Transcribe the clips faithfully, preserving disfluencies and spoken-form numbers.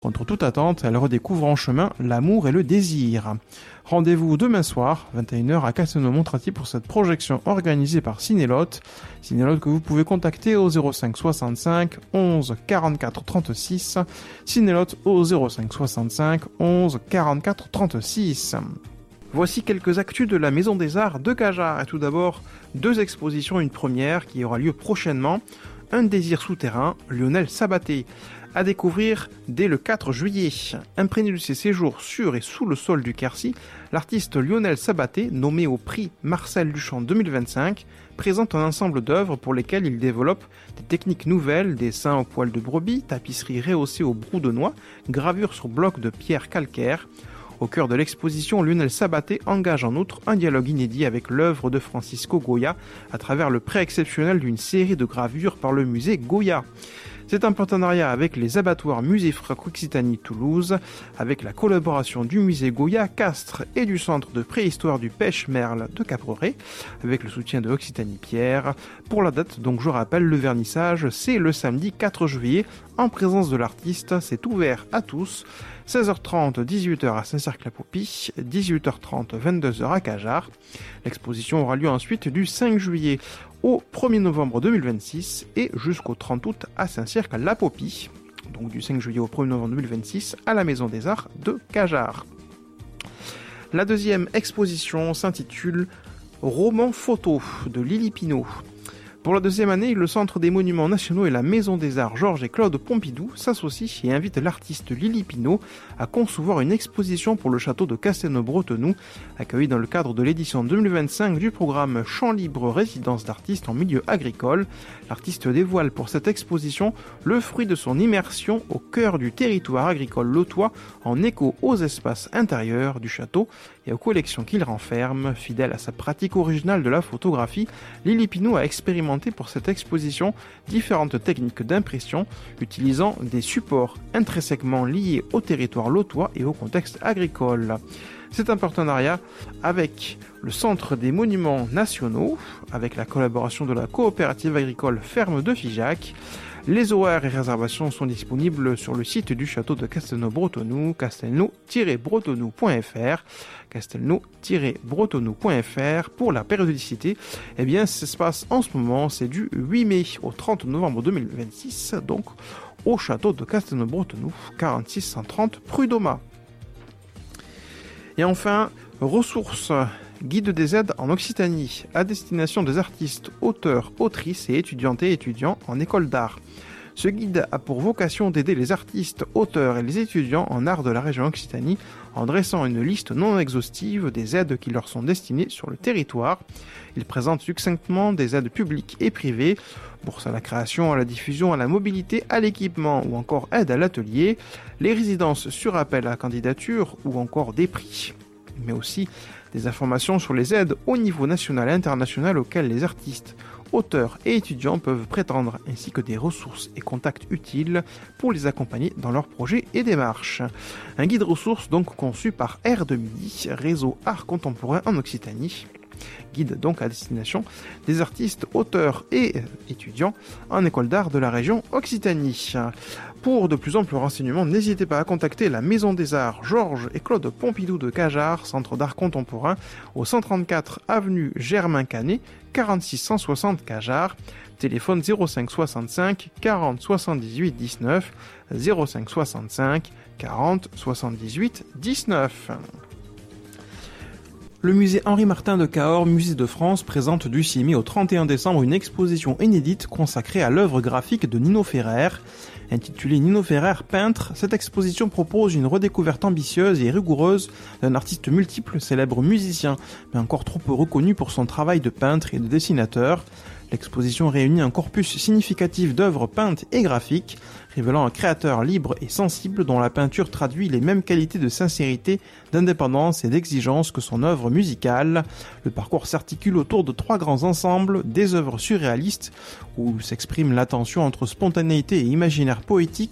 Contre toute attente, elle redécouvre en chemin l'amour et le désir. Rendez-vous demain soir, vingt et une heures à Castelnau-Montraty pour cette projection organisée par Cinélote. Cinélote que vous pouvez contacter au zéro cinq soixante-cinq onze quarante-quatre trente-six. Cinélote au zéro cinq soixante-cinq onze quarante-quatre trente-six. Voici quelques actus de la Maison des Arts de Cajarc. Et tout d'abord, deux expositions, une première qui aura lieu prochainement. Un désir souterrain, Lionel Sabaté. À découvrir dès le quatre juillet. Imprégné de ses séjours sur et sous le sol du Quercy, l'artiste Lionel Sabaté, nommé au prix Marcel Duchamp deux mille vingt-cinq, présente un ensemble d'œuvres pour lesquelles il développe des techniques nouvelles, dessins au poil de brebis, tapisseries rehaussées au brou de noix, gravures sur blocs de pierre calcaire. Au cœur de l'exposition, Lionel Sabaté engage en outre un dialogue inédit avec l'œuvre de Francisco Goya à travers le prêt exceptionnel d'une série de gravures par le musée Goya. C'est un partenariat avec les abattoirs Musée Franco-Occitanie Toulouse, avec la collaboration du musée Goya Castres et du centre de préhistoire du Pêche-Merle de Caporet, avec le soutien de Occitanie Pierre. Pour la date, donc je rappelle, le vernissage, c'est le samedi quatre juillet, en présence de l'artiste, c'est ouvert à tous. seize heures trente, dix-huit heures à Saint-Cercle-la-Popie, dix-huit heures trente, vingt-deux heures à Cajarc. L'exposition aura lieu ensuite du cinq juillet au premier novembre deux mille vingt-six et jusqu'au trente août à Saint-Cercle-la-Popie. Donc du cinq juillet au premier novembre deux mille vingt-six à la Maison des Arts de Cajarc. La deuxième exposition s'intitule Roman photo de Lily Pinault. Pour la deuxième année, le Centre des Monuments Nationaux et la Maison des Arts Georges et Claude Pompidou s'associent et invitent l'artiste Lily Pinault à concevoir une exposition pour le château de Castelnau-Bretenoux, accueilli dans le cadre de l'édition deux mille vingt-cinq du programme Champs Libres Résidence d'artistes en milieu agricole. L'artiste dévoile pour cette exposition le fruit de son immersion au cœur du territoire agricole lotois en écho aux espaces intérieurs du château et aux collections qu'il renferme. Fidèle à sa pratique originale de la photographie, Lily Pinault a expérimenté pour cette exposition différentes techniques d'impression utilisant des supports intrinsèquement liés au territoire lotois et au contexte agricole. C'est un partenariat avec le Centre des Monuments Nationaux, avec la collaboration de la coopérative agricole Ferme de Figeac. Les horaires et réservations sont disponibles sur le site du château de Castelnau-Bretenoux, castelnau tiret bretenoux point f r, castelnau tiret bretenoux point f r. Pour la périodicité, eh bien, ça se passe en ce moment, c'est du huit mai au trente novembre deux mille vingt-six, donc au château de Castelnau-Bretenoux, quarante-six cent trente Prud'Homas. Et enfin, ressources, guide des aides en Occitanie, à destination des artistes, auteurs, autrices et étudiantes et étudiants en école d'art. Ce guide a pour vocation d'aider les artistes, auteurs et les étudiants en art de la région Occitanie en dressant une liste non exhaustive des aides qui leur sont destinées sur le territoire. Il présente succinctement des aides publiques et privées, bourse à la création, à la diffusion, à la mobilité, à l'équipement ou encore aide à l'atelier, les résidences sur appel à candidature ou encore des prix. Mais aussi des informations sur les aides au niveau national et international auxquelles les artistes, auteurs et étudiants peuvent prétendre, ainsi que des ressources et contacts utiles pour les accompagner dans leurs projets et démarches. Un guide ressources donc conçu par Air de Midi, réseau art contemporain en Occitanie. Guide donc à destination des artistes, auteurs et étudiants en école d'art de la région Occitanie. Pour de plus amples renseignements, n'hésitez pas à contacter la Maison des Arts Georges et Claude Pompidou de Cajarc, centre d'art contemporain, au cent trente-quatre avenue Germain Canet, quarante-six cent soixante Cajarc. Téléphone zéro cinq soixante-cinq quarante soixante-dix-huit dix-neuf, zéro cinq soixante-cinq quarante soixante-dix-huit dix-neuf. Le musée Henri-Martin de Cahors, musée de France, présente du six mai au trente et un décembre une exposition inédite consacrée à l'œuvre graphique de Nino Ferrer. Intitulée Nino Ferrer peintre, cette exposition propose une redécouverte ambitieuse et rigoureuse d'un artiste multiple, célèbre musicien, mais encore trop peu reconnu pour son travail de peintre et de dessinateur. L'exposition réunit un corpus significatif d'œuvres peintes et graphiques, révélant un créateur libre et sensible dont la peinture traduit les mêmes qualités de sincérité, d'indépendance et d'exigence que son œuvre musicale. Le parcours s'articule autour de trois grands ensembles, des œuvres surréalistes, où s'exprime la tension entre spontanéité et imaginaire poétique,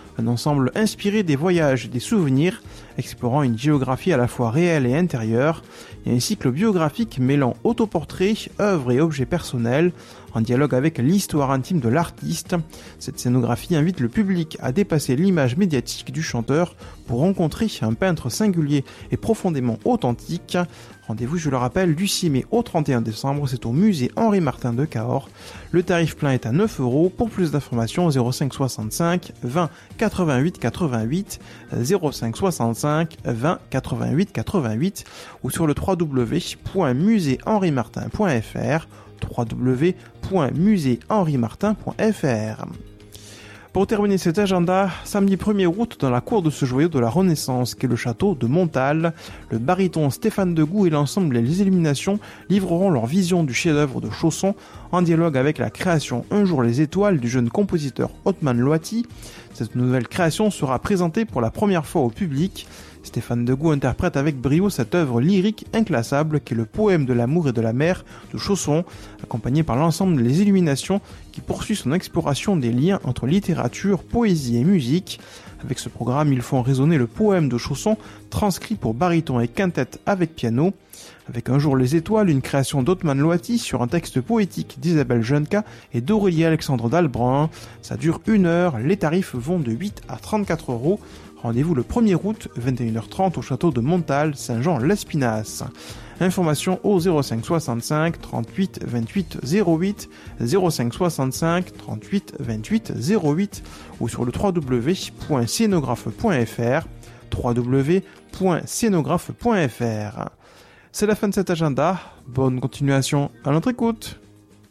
Un ensemble inspiré des voyages et des souvenirs, explorant une géographie à la fois réelle et intérieure, et un cycle biographique mêlant autoportrait, œuvres et objets personnels, en dialogue avec l'histoire intime de l'artiste. Cette scénographie invite le public à dépasser l'image médiatique du chanteur pour rencontrer un peintre singulier et profondément authentique. Rendez-vous, je le rappelle, du six mai au trente et un décembre, c'est au musée Henri Martin de Cahors. Le tarif plein est à neuf euros. Pour plus d'informations, zéro cinq soixante-cinq vingt quatre-vingt-huit quatre-vingt-huit, zéro cinq soixante-cinq vingt quatre-vingt-huit quatre-vingt-huit ou sur le w w w point musée henri martin point f r, w w w point musée henri martin point f r. Pour terminer cet agenda, samedi premier août, dans la cour de ce joyau de la Renaissance qu'est le château de Montal, le baryton Stéphane Degout et l'ensemble Les Illuminations livreront leur vision du chef-d'œuvre de Chausson en dialogue avec la création Un jour les étoiles du jeune compositeur Othman Loati. Cette nouvelle création sera présentée pour la première fois au public. Stéphane Degout interprète avec brio cette œuvre lyrique inclassable qu'est le poème de l'amour et de la mer de Chausson, accompagné par l'ensemble Les Illuminations qui poursuit son exploration des liens entre littérature, poésie et musique. Avec ce programme, ils font résonner le poème de Chausson, transcrit pour baryton et quintette avec piano. Avec Un jour les étoiles, une création d'Othman Loati sur un texte poétique d'Isabelle Jeunecas et d'Aurélie Alexandre Dalbrun. Ça dure une heure, les tarifs vont de huit à trente-quatre euros. Rendez-vous le premier août, vingt et une heures trente au château de Montal, Saint-Jean-l'Espinasse. Informations au zéro cinq soixante-cinq trente-huit vingt-huit zéro huit, zéro cinq soixante-cinq trente-huit vingt-huit zéro huit ou sur le w w w point scénographe point f r, w w w point scénographe point f r. C'est la fin de cet agenda. Bonne continuation à notre écoute.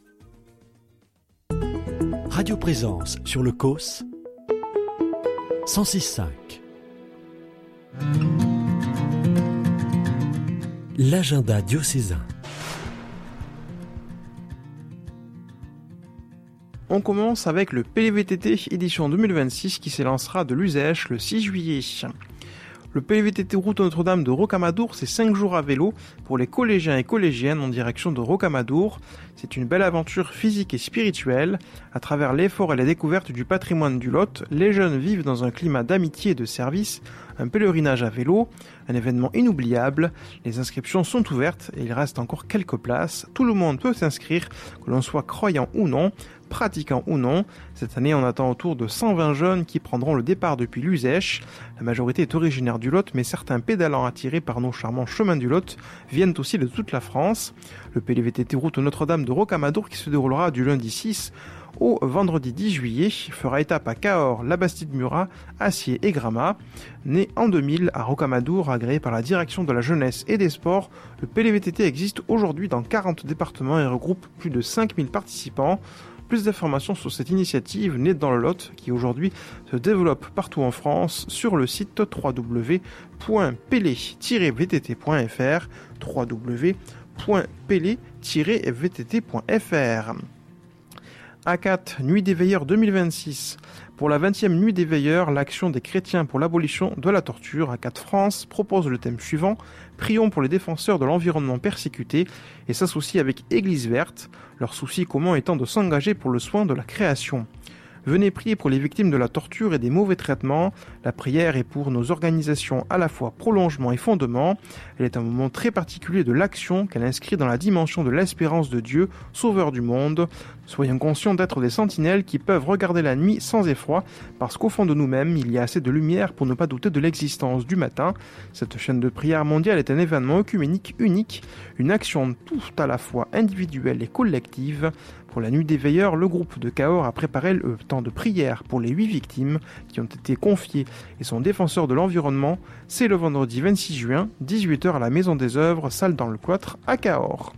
Radio Présence sur le C O S cent six virgule cinq. L'agenda diocésain. On commence avec le P L V T T édition deux mille vingt-six qui s'élancera de l'Uzèche le six juillet. Le P L V T T route Notre-Dame de Rocamadour, c'est cinq jours à vélo pour les collégiens et collégiennes en direction de Rocamadour. C'est une belle aventure physique et spirituelle. À travers l'effort et la découverte du patrimoine du Lot, les jeunes vivent dans un climat d'amitié et de service, un pèlerinage à vélo, un événement inoubliable. Les inscriptions sont ouvertes et il reste encore quelques places. Tout le monde peut s'inscrire, que l'on soit croyant ou non, pratiquant ou non. Cette année, on attend autour de cent vingt jeunes qui prendront le départ depuis l'Uzèche. La majorité est originaire du Lot, mais certains pédalants attirés par nos charmants chemins du Lot viennent aussi de toute la France. Le P L V T T route Notre-Dame de Rocamadour, qui se déroulera du lundi six au vendredi dix juillet, fera étape à Cahors, la Bastide-Murat, Acier et Gramat. Né en deux mille à Rocamadour, agréé par la direction de la jeunesse et des sports, le P L V T T existe aujourd'hui dans quarante départements et regroupe plus de cinq mille participants. Plus d'informations sur cette initiative née dans le Lot qui aujourd'hui se développe partout en France sur le site w w w point p l e v t t point f r, w w w point p l e v t t point f r. A quatre, Nuit des Veilleurs deux mille vingt-six. Pour la vingtième Nuit des Veilleurs, l'Action des chrétiens pour l'abolition de la torture, A quatre France, propose le thème suivant: Prions pour les défenseurs de l'environnement persécuté, et s'associe avec Église Verte, leur souci commun étant de s'engager pour le soin de la création. Venez prier pour les victimes de la torture et des mauvais traitements. La prière est pour nos organisations à la fois prolongement et fondement. Elle est un moment très particulier de l'action qu'elle inscrit dans la dimension de l'espérance de Dieu, sauveur du monde. Soyons conscients d'être des sentinelles qui peuvent regarder la nuit sans effroi, parce qu'au fond de nous-mêmes, il y a assez de lumière pour ne pas douter de l'existence du matin. Cette chaîne de prière mondiale est un événement œcuménique unique, une action tout à la fois individuelle et collective. Pour la Nuit des Veilleurs, le groupe de Cahors a préparé le temps de prière pour les huit victimes qui ont été confiées et sont défenseurs de l'environnement. C'est le vendredi vingt-six juin, dix-huit heures à la Maison des Œuvres, salle dans le Cloître à Cahors.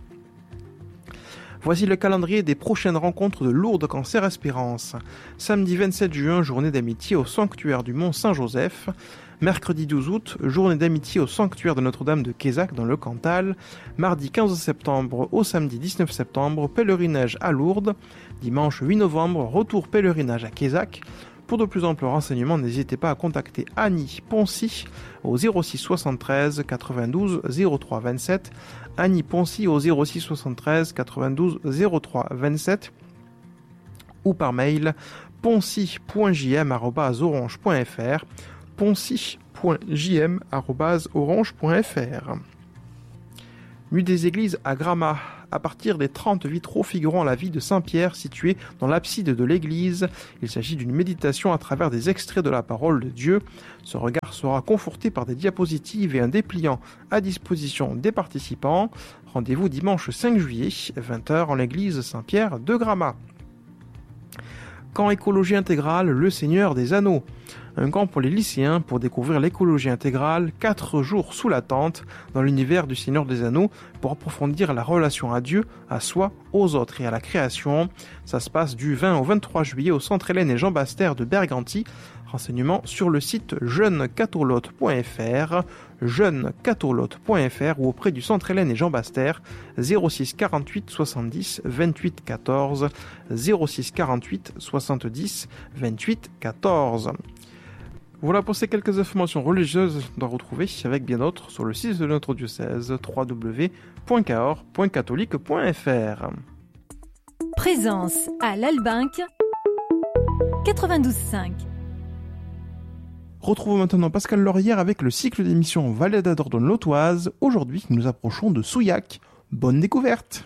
Voici le calendrier des prochaines rencontres de Lourdes Cancer Espérance. Samedi vingt-sept juin, journée d'amitié au sanctuaire du Mont Saint-Joseph. Mercredi douze août, journée d'amitié au sanctuaire de Notre-Dame de Quézac dans le Cantal. Mardi quinze septembre au samedi dix-neuf septembre, pèlerinage à Lourdes. Dimanche huit novembre, retour pèlerinage à Quézac. Pour de plus amples renseignements, n'hésitez pas à contacter Annie Poncy au zéro six soixante-treize quatre-vingt-douze zéro trois vingt-sept. Annie Poncy au zéro six soixante-treize quatre-vingt-douze zéro trois vingt-sept ou par mail poncy point j m arobase orange point f r, poncy point j m arobase orange point f r. Mue des églises à Gramat. À partir des trente vitraux figurant la vie de Saint-Pierre situés dans l'abside de l'église, il s'agit d'une méditation à travers des extraits de la parole de Dieu. Ce regard sera conforté par des diapositives et un dépliant à disposition des participants. Rendez-vous dimanche cinq juillet, vingt heures, en l'église Saint-Pierre de Gramat. Camp écologie intégrale, le Seigneur des Anneaux. Un camp pour les lycéens pour découvrir l'écologie intégrale, quatre jours sous la tente dans l'univers du Seigneur des Anneaux pour approfondir la relation à Dieu, à soi, aux autres et à la création. Ça se passe du vingt au vingt-trois juillet au Centre Hélène et Jean Baster de Berganty. Renseignements sur le site jeune catolote point f r, jeune catolote point f r ou auprès du Centre Hélène et Jean Baster, zéro six quarante-huit soixante-dix vingt-huit quatorze, zéro six quarante-huit soixante-dix vingt-huit quatorze. Voilà pour ces quelques informations religieuses à retrouver avec bien d'autres sur le site de notre diocèse w w w point cahors point catholique point f r. Présence à l'Albinque quatre-vingt-douze cinq. Retrouvons maintenant Pascal Laurière avec le cycle d'émissions Vallée d'Adordonne-Lautoise. Aujourd'hui, nous approchons de Souillac. Bonne découverte!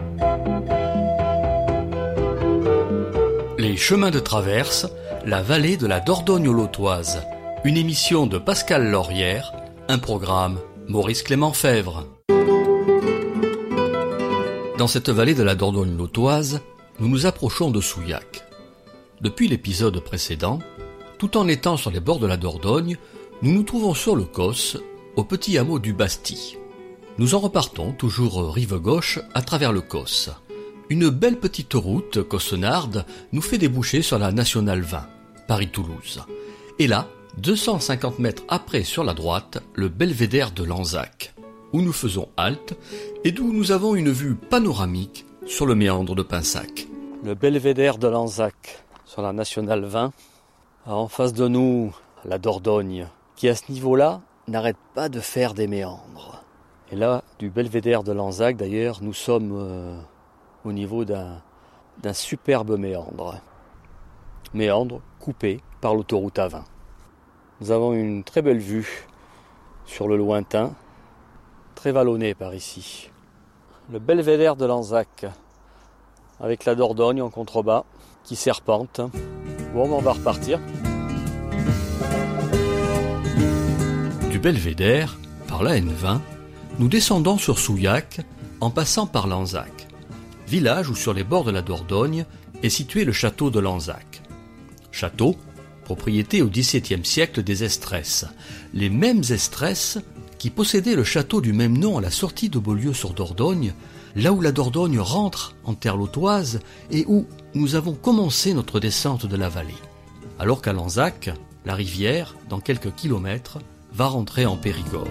Les chemins de traverse, la vallée de la Dordogne-Lautoise. Une émission de Pascal Laurière, un programme Maurice Clément Fèvre. Dans cette vallée de la Dordogne-Lautoise, nous nous approchons de Souillac. Depuis l'épisode précédent, tout en étant sur les bords de la Dordogne, nous nous trouvons sur le Causse, au petit hameau du Basti. Nous en repartons toujours rive gauche à travers le Causse. Une belle petite route caussenarde nous fait déboucher sur la nationale vingt, Paris-Toulouse. Et là, deux cent cinquante mètres après sur la droite, le belvédère de Lanzac, où nous faisons halte et d'où nous avons une vue panoramique sur le méandre de Pinsac. Le belvédère de Lanzac sur la nationale vingt. En face de nous, la Dordogne, qui à ce niveau-là n'arrête pas de faire des méandres. Et là, du belvédère de Lanzac, d'ailleurs, nous sommes euh, au niveau d'un, d'un superbe méandre. Méandre coupé par l'autoroute A vingt. Nous avons une très belle vue sur le lointain, très vallonné par ici. Le belvédère de Lanzac, avec la Dordogne en contrebas, qui serpente. Bon, on va repartir. Du belvédère, par la N vingt, nous descendons sur Souillac en passant par Lanzac, village où sur les bords de la Dordogne est situé le château de Lanzac. Château, propriété au dix-septième siècle des Estresses, les mêmes Estresses qui possédaient le château du même nom à la sortie de Beaulieu-sur-Dordogne, là où la Dordogne rentre en terre lautoise et où nous avons commencé notre descente de la vallée. Alors qu'à Lanzac, la rivière, dans quelques kilomètres, va rentrer en Périgord.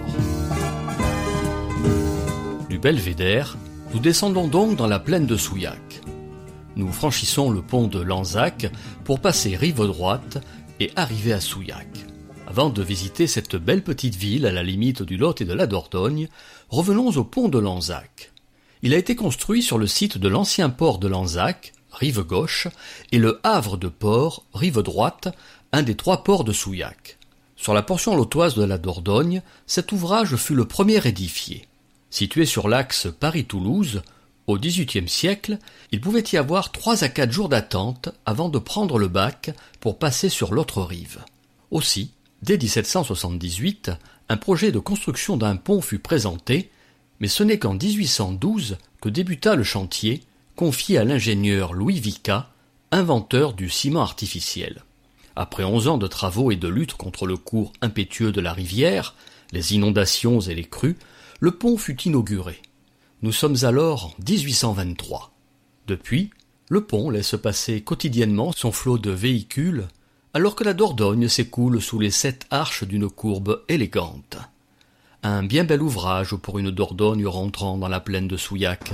Du belvédère, nous descendons donc dans la plaine de Souillac. Nous franchissons le pont de Lanzac pour passer rive droite et arriver à Souillac. Avant de visiter cette belle petite ville à la limite du Lot et de la Dordogne, revenons au pont de Lanzac. Il a été construit sur le site de l'ancien port de Lanzac, rive gauche, et le havre de port, rive droite, un des trois ports de Souillac. Sur la portion lautoise de la Dordogne, cet ouvrage fut le premier édifié. Situé sur l'axe Paris-Toulouse, au dix-huitième siècle, il pouvait y avoir trois à quatre jours d'attente avant de prendre le bac pour passer sur l'autre rive. Aussi, dès dix-sept cent soixante-dix-huit, un projet de construction d'un pont fut présenté, mais ce n'est qu'en dix-huit cent douze que débuta le chantier, confié à l'ingénieur Louis Vicat, inventeur du ciment artificiel. Après onze ans de travaux et de lutte contre le cours impétueux de la rivière, les inondations et les crues, le pont fut inauguré. Nous sommes alors en dix-huit cent vingt-trois. Depuis, le pont laisse passer quotidiennement son flot de véhicules, alors que la Dordogne s'écoule sous les sept arches d'une courbe élégante. Un bien bel ouvrage pour une Dordogne rentrant dans la plaine de Souillac.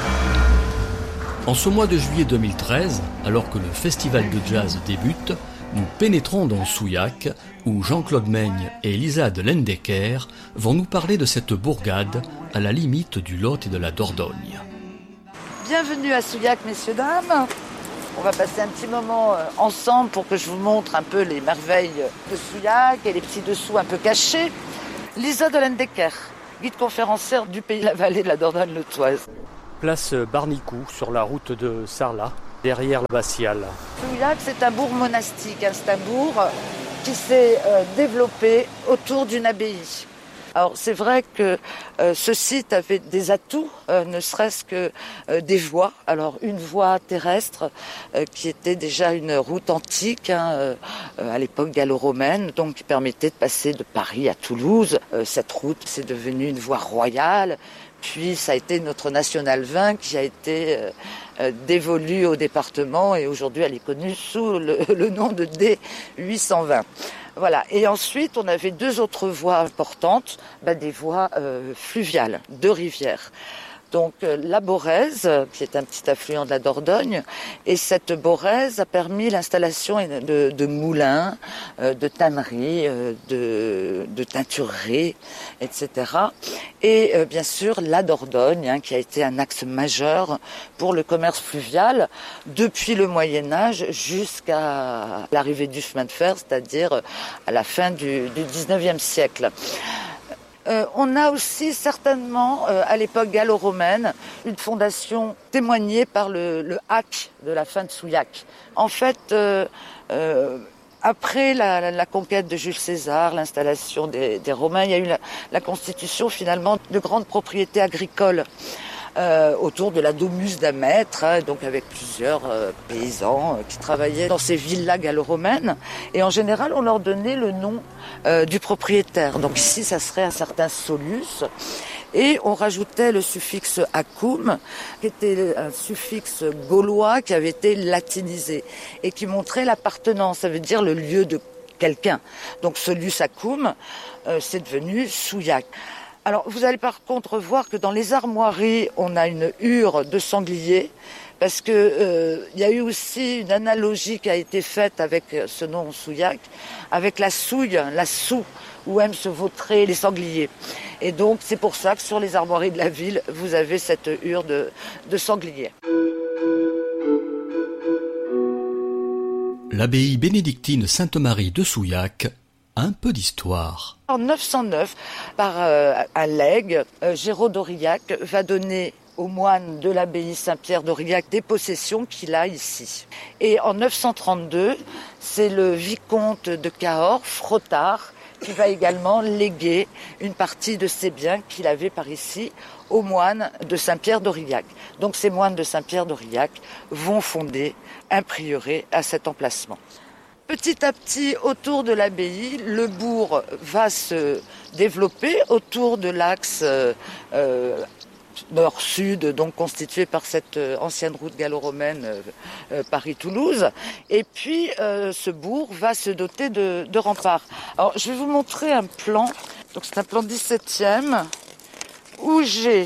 En ce mois de juillet deux mille treize, alors que le festival de jazz débute, nous pénétrons dans Souillac, où Jean-Claude Meigne et Elisa de Lendecker vont nous parler de cette bourgade à la limite du Lot et de la Dordogne. Bienvenue à Souillac, messieurs, dames. On va passer un petit moment ensemble pour que je vous montre un peu les merveilles de Souillac et les petits dessous un peu cachés. Lisa de Lendecker, guide conférencière du Pays de la Vallée de la Dordogne-le-Toise. Place Barnicou, sur la route de Sarlat, derrière l'abbatiale. Souillac, c'est un bourg monastique, hein. C'est un bourg qui s'est euh, développé autour d'une abbaye. Alors c'est vrai que euh, ce site avait des atouts, euh, ne serait-ce que euh, des voies. Alors une voie terrestre euh, qui était déjà une route antique, hein, euh, à l'époque gallo-romaine, donc qui permettait de passer de Paris à Toulouse. Euh, cette route, c'est devenu une voie royale. Puis ça a été notre National vingt qui a été euh, euh, dévolue au département et aujourd'hui elle est connue sous le, le nom de D huit cent vingt. Voilà. Et ensuite, on avait deux autres voies importantes, ben, des voies euh, fluviales, deux rivières. Donc euh, la Borèze, qui est un petit affluent de la Dordogne, et cette Borèze a permis l'installation de, de moulins, euh, de tanneries, euh, de, de teintureries, et cetera. Et euh, bien sûr la Dordogne, hein, qui a été un axe majeur pour le commerce fluvial depuis le Moyen-Âge jusqu'à l'arrivée du chemin de fer, c'est-à-dire à la fin du, du dix-neuvième siècle. Euh, on a aussi certainement, euh, à l'époque gallo-romaine, une fondation témoignée par le, le hack de la fin de Souillac. En fait, euh, euh, après la, la, la conquête de Jules César, l'installation des, des Romains, il y a eu la, la constitution finalement de grandes propriétés agricoles. Euh, autour de la domus d'un maître, hein, donc avec plusieurs euh, paysans euh, qui travaillaient dans ces villas gallo-romaines. Et en général, on leur donnait le nom euh, du propriétaire. Donc ici, ça serait un certain Solus. Et on rajoutait le suffixe acum, qui était un suffixe gaulois qui avait été latinisé et qui montrait l'appartenance, ça veut dire le lieu de quelqu'un. Donc Solus acum, euh, c'est devenu Souillac. Alors, vous allez par contre voir que dans les armoiries, on a une hure de sanglier, parce que euh, il y a eu aussi une analogie qui a été faite avec ce nom Souillac, avec la souille, la soue, où aiment se vautrer les sangliers. Et donc, c'est pour ça que sur les armoiries de la ville, vous avez cette hure de, de sanglier. L'abbaye bénédictine Sainte-Marie de Souillac, un peu d'histoire. En neuf cent neuf, par euh, un legs, euh, Géraud d'Aurillac va donner aux moines de l'abbaye Saint-Pierre d'Aurillac des possessions qu'il a ici. Et en neuf cent trente-deux, c'est le vicomte de Cahors, Frottard, qui va également léguer une partie de ses biens qu'il avait par ici aux moines de Saint-Pierre d'Aurillac. Donc ces moines de Saint-Pierre d'Aurillac vont fonder un prieuré à cet emplacement. Petit à petit, autour de l'abbaye, le bourg va se développer autour de l'axe euh, euh, nord-sud, donc constitué par cette euh, ancienne route gallo-romaine euh, euh, Paris-Toulouse. Et puis, euh, ce bourg va se doter de, de remparts. Alors, je vais vous montrer un plan. Donc, c'est un plan dix-septième où j'ai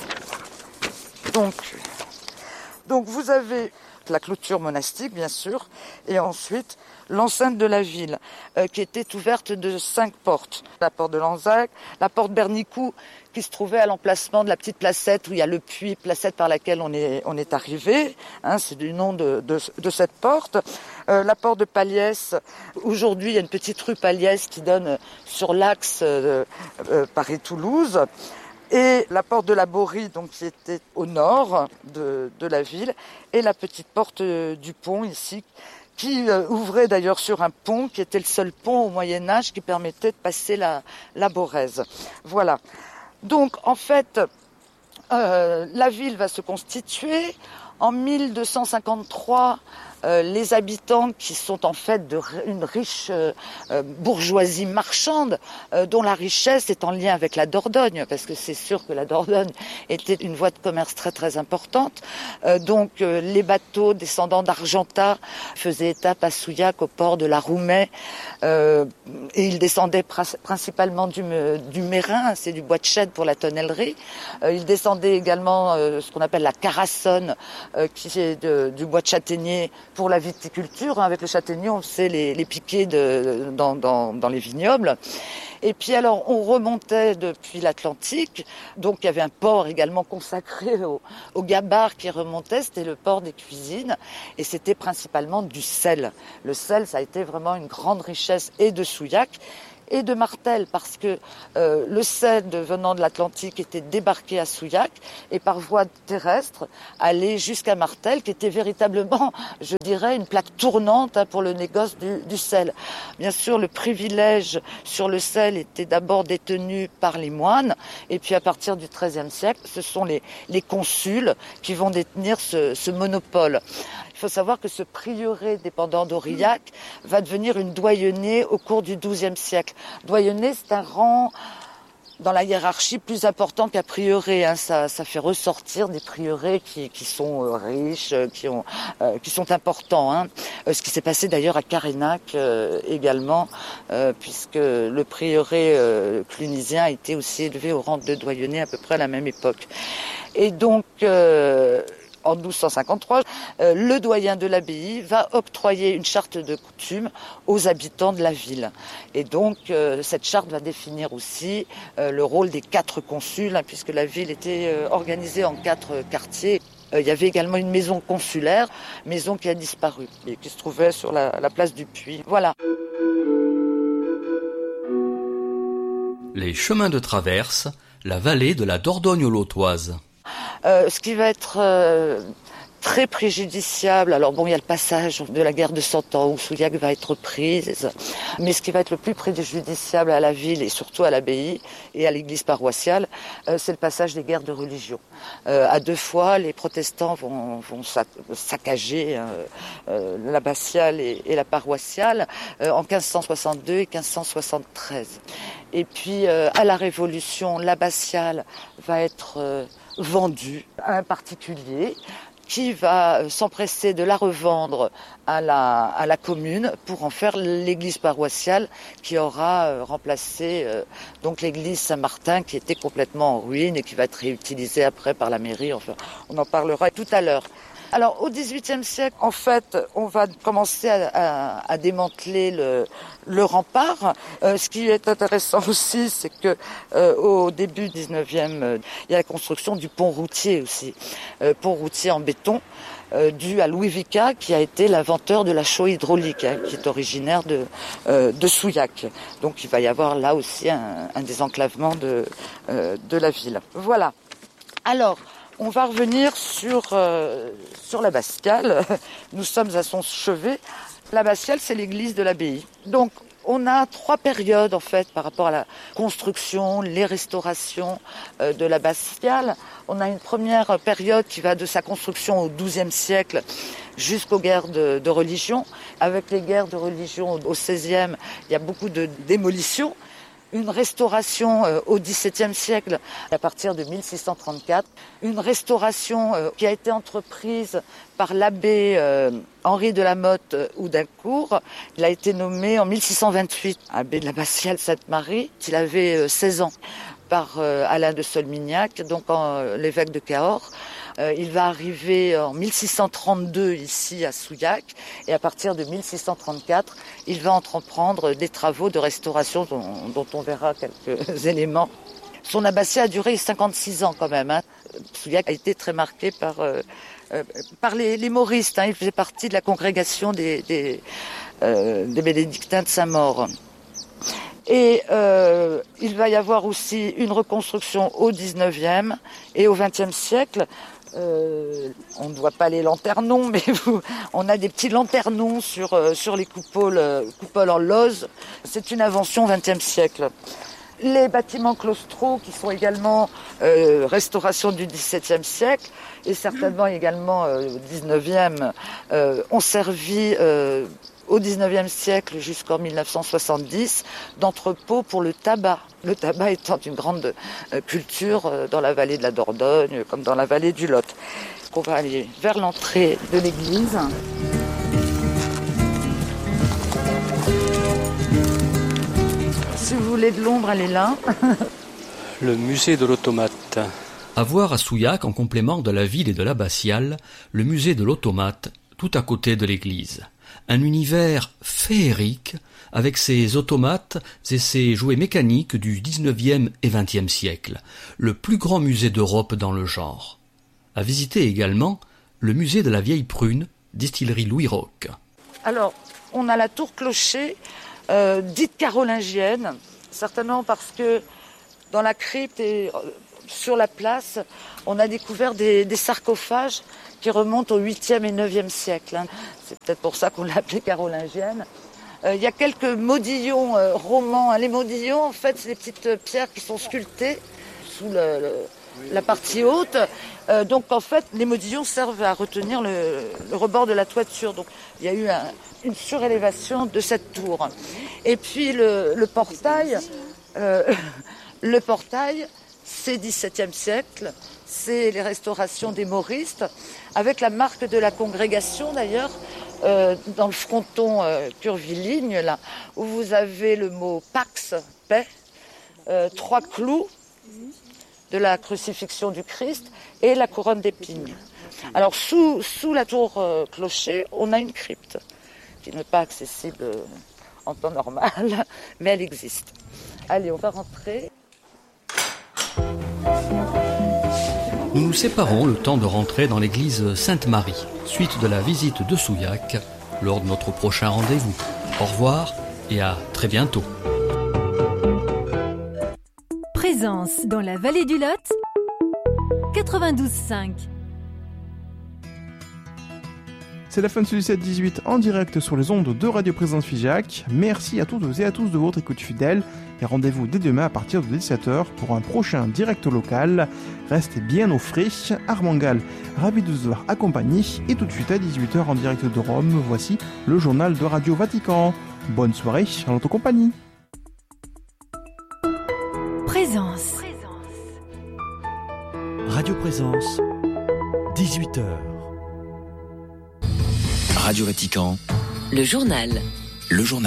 donc, donc vous avez la clôture monastique, bien sûr, et ensuite l'enceinte de la ville, euh, qui était ouverte de cinq portes. La porte de Lanzac, la porte Bernicou, qui se trouvait à l'emplacement de la petite placette où il y a le puits, placette par laquelle on est, on est arrivé, hein, c'est du nom de, de, de cette porte. Euh, la porte de Paliès, aujourd'hui il y a une petite rue Paliès qui donne sur l'axe euh, euh, Paris-Toulouse. Et la porte de la Borie, donc, qui était au nord de, de la ville, et la petite porte du pont ici, qui euh, ouvrait d'ailleurs sur un pont, qui était le seul pont au Moyen-Âge qui permettait de passer la, la Borèze. Voilà. Donc, en fait, euh, la ville va se constituer. En mille deux cent cinquante-trois, euh, les habitants, qui sont en fait de, une riche euh, euh, bourgeoisie marchande, euh, dont la richesse est en lien avec la Dordogne, parce que c'est sûr que la Dordogne était une voie de commerce très très importante. Euh, donc euh, les bateaux descendants d'Argentat faisaient étape à Souillac au port de la Roumet, euh, et ils descendaient pr- principalement du, du Mérin, c'est du bois de chêne pour la tonnellerie. Euh, ils descendaient également euh, ce qu'on appelle la Carassonne, euh, qui est de, du bois de châtaignier pour la viticulture. Avec le châtaignier, on sait les, les piquer de, dans, dans, dans les vignobles. Et puis alors, on remontait depuis l'Atlantique, donc il y avait un port également consacré au, au gabbard qui remontait, c'était le port des cuisines, et c'était principalement du sel. Le sel, ça a été vraiment une grande richesse et de Souillac, et de Martel, parce que euh, le sel de, venant de l'Atlantique était débarqué à Souillac et par voie terrestre allait jusqu'à Martel, qui était véritablement, je dirais, une plaque tournante hein, pour le négoce du, du sel. Bien sûr, le privilège sur le sel était d'abord détenu par les moines, et puis à partir du treizième siècle, ce sont les, les consuls qui vont détenir ce, ce monopole. Il faut savoir que ce prieuré dépendant d'Aurillac va devenir une doyennée au cours du douzième siècle. Doyennée, c'est un rang dans la hiérarchie plus important qu'un prieuré. Hein. Ça, ça fait ressortir des prieurés qui, qui sont euh, riches, qui, ont, euh, qui sont importants. Hein. Euh, ce qui s'est passé d'ailleurs à Carénac euh, également, euh, puisque le prieuré euh, clunisien a été aussi élevé au rang de doyenné à peu près à la même époque. Et donc... Euh, En douze cent cinquante-trois, euh, le doyen de l'abbaye va octroyer une charte de coutume aux habitants de la ville. Et donc, euh, cette charte va définir aussi euh, le rôle des quatre consuls, hein, puisque la ville était euh, organisée en quatre quartiers. Euh, il y avait également une maison consulaire, maison qui a disparu et qui se trouvait sur la, la place du Puy. Voilà. Les chemins de traverse, la vallée de la Dordogne-Lautoise. Euh, ce qui va être euh, très préjudiciable, alors bon, il y a le passage de la guerre de Cent Ans où Souillac va être prise, mais ce qui va être le plus préjudiciable à la ville et surtout à l'abbaye et à l'église paroissiale, euh, c'est le passage des guerres de religion. Euh, à deux fois, les protestants vont, vont saccager hein, euh, l'abbatiale et, et la paroissiale euh, en quinze cent soixante-deux et quinze cent soixante-treize. Et puis, euh, à la Révolution, l'abbatiale va être... Euh, vendu à un particulier qui va s'empresser de la revendre à la, à la commune pour en faire l'église paroissiale qui aura euh, remplacé euh, donc l'église Saint-Martin qui était complètement en ruine et qui va être réutilisée après par la mairie. Enfin, on en parlera tout à l'heure. Alors, au dix-huitième siècle, en fait, on va commencer à, à, à démanteler le, le rempart. Euh, ce qui est intéressant aussi, c'est que euh, au début du dix-neuvième, euh, il y a la construction du pont routier aussi. Euh, pont routier en béton, euh, dû à Louis Vicat, qui a été l'inventeur de la chaux hydraulique, hein, qui est originaire de, euh, de Souillac. Donc, il va y avoir là aussi un, un désenclavement de, euh, de la ville. Voilà. Alors... On va revenir sur, euh, sur l'abbatiale. Nous sommes à son chevet. L'abbatiale, c'est l'église de l'abbaye. Donc, on a trois périodes, en fait, par rapport à la construction, les restaurations euh, de l'abbatiale. On a une première période qui va de sa construction au douzième siècle jusqu'aux guerres de, de religion. Avec les guerres de religion au seizième, il y a beaucoup de démolitions. Une restauration euh, au dix-septième siècle, à partir de mille six cent trente-quatre. Une restauration euh, qui a été entreprise par l'abbé euh, Henri de la Motte euh, Houdancourt. Il a été nommé en mille six cent vingt-huit abbé de l'abbatiale Sainte-Marie. Il avait euh, seize ans par euh, Alain de Solmignac, donc en, euh, l'évêque de Cahors. Euh, il va arriver en mille six cent trente-deux ici à Souillac et à partir de mille six cent trente-quatre, il va entreprendre des travaux de restauration dont, dont on verra quelques éléments. Son abbatiale a duré cinquante-six ans quand même. Hein. Souillac a été très marqué par, euh, euh, par les, les mauristes. Hein. Il faisait partie de la congrégation des, des, euh, des bénédictins de Saint-Maur. Et euh, il va y avoir aussi une reconstruction au dix-neuvième et au vingtième siècle. Euh, on ne voit pas les lanternons, mais vous, on a des petits lanternons sur, euh, sur les coupoles, euh, coupoles en lauze. C'est une invention vingtième siècle. Les bâtiments claustraux qui sont également euh, restauration du dix-septième siècle et certainement également euh, dix-neuvième euh, ont servi euh, au dix-neuvième siècle jusqu'en mille neuf cent soixante-dix d'entrepôt pour le tabac. Le tabac étant une grande euh, culture euh, dans la vallée de la Dordogne comme dans la vallée du Lot. On va aller vers l'entrée de l'église. Si vous voulez de l'ombre, elle est là. Le musée de l'automate. À voir à Souillac, en complément de la ville et de l'abbatiale, le musée de l'automate, tout à côté de l'église. Un univers féerique, avec ses automates et ses jouets mécaniques du dix-neuvième et vingtième siècle. Le plus grand musée d'Europe dans le genre. À visiter également le musée de la vieille prune, distillerie Louis Roch. Alors, on a la tour clocher, euh, dite carolingienne, certainement parce que dans la crypte et sur la place, on a découvert des, des sarcophages qui remontent au huitième et neuvième siècle. Hein. C'est peut-être pour ça qu'on l'a appelée carolingienne. Euh, il y a quelques modillons euh, romans. Hein. Les modillons, en fait, c'est des petites pierres qui sont sculptées sous le, le, la partie haute. Euh, donc, en fait, les modillons servent à retenir le, le rebord de la toiture. Donc, il y a eu un, une surélévation de cette tour. Et puis, le, le portail... Euh, le portail... C'est dix-septième siècle, c'est les restaurations des Mauristes, avec la marque de la congrégation d'ailleurs, euh, dans le fronton euh, curviligne, là, où vous avez le mot Pax, paix, euh, trois clous de la crucifixion du Christ et la couronne d'épines. Alors sous, sous la tour euh, clocher, on a une crypte, qui n'est pas accessible euh, en temps normal, mais elle existe. Allez, on va rentrer. Nous nous séparons le temps de rentrer dans l'église Sainte-Marie, suite de la visite de Souillac, lors de notre prochain rendez-vous. Au revoir et à très bientôt. Présence dans la vallée du Lot, quatre-vingt-douze cinq. C'est la fin de ce dix-sept dix-huit en direct sur les ondes de Radio Présence Figeac. Merci à toutes et à tous de votre écoute fidèle et rendez-vous dès demain à partir de dix-sept heures pour un prochain direct local. Restez bien au frais. Armand Gall, ravi de vous avoir accompagné et tout de suite à dix-huit heures en direct de Rome, voici le journal de Radio Vatican. Bonne soirée en notre compagnie. Présence. Radio Présence, dix-huit heures. Radio Vatican. Le journal. Le journal.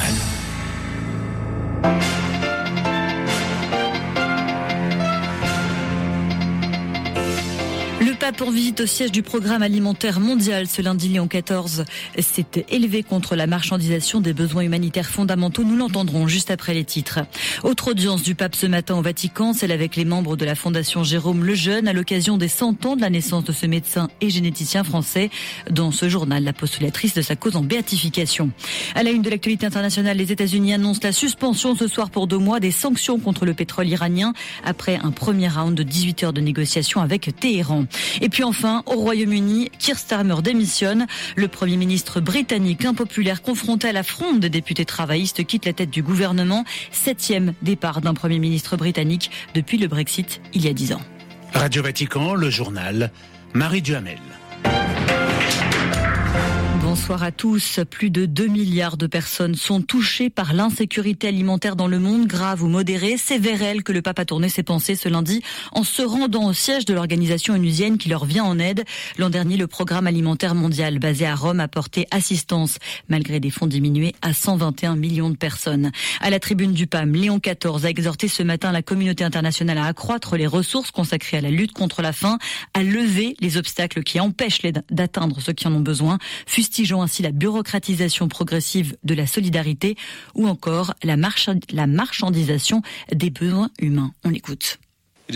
Le pape en visite au siège du programme alimentaire mondial ce lundi, Léon quatorze s'est élevé contre la marchandisation des besoins humanitaires fondamentaux. Nous l'entendrons juste après les titres. Autre audience du pape ce matin au Vatican, celle avec les membres de la Fondation Jérôme Lejeune à l'occasion des cent ans de la naissance de ce médecin et généticien français. Dans ce journal, la postulatrice de sa cause en béatification. À la une de l'actualité internationale, les États-Unis annoncent la suspension ce soir pour deux mois des sanctions contre le pétrole iranien après un premier round de dix-huit heures de négociations avec Téhéran. Et puis enfin, au Royaume-Uni, Keir Starmer démissionne. Le Premier ministre britannique impopulaire confronté à la fronde des députés travaillistes quitte la tête du gouvernement. Septième départ d'un Premier ministre britannique depuis le Brexit il y a dix ans. Radio Vatican, le journal, Marie Duhamel. Bonsoir à tous. Plus de deux milliards de personnes sont touchées par l'insécurité alimentaire dans le monde, grave ou modérée. C'est vers elle que le pape a tourné ses pensées ce lundi en se rendant au siège de l'organisation onusienne qui leur vient en aide. L'an dernier, le programme alimentaire mondial basé à Rome a porté assistance, malgré des fonds diminués, à cent vingt et un millions de personnes. À la tribune du P A M, Léon quatorze a exhorté ce matin la communauté internationale à accroître les ressources consacrées à la lutte contre la faim, à lever les obstacles qui empêchent l'aide d'atteindre ceux qui en ont besoin, fustigeant ainsi la bureaucratisation progressive de la solidarité ou encore la, marcha- la marchandisation des besoins humains. On l'écoute. Il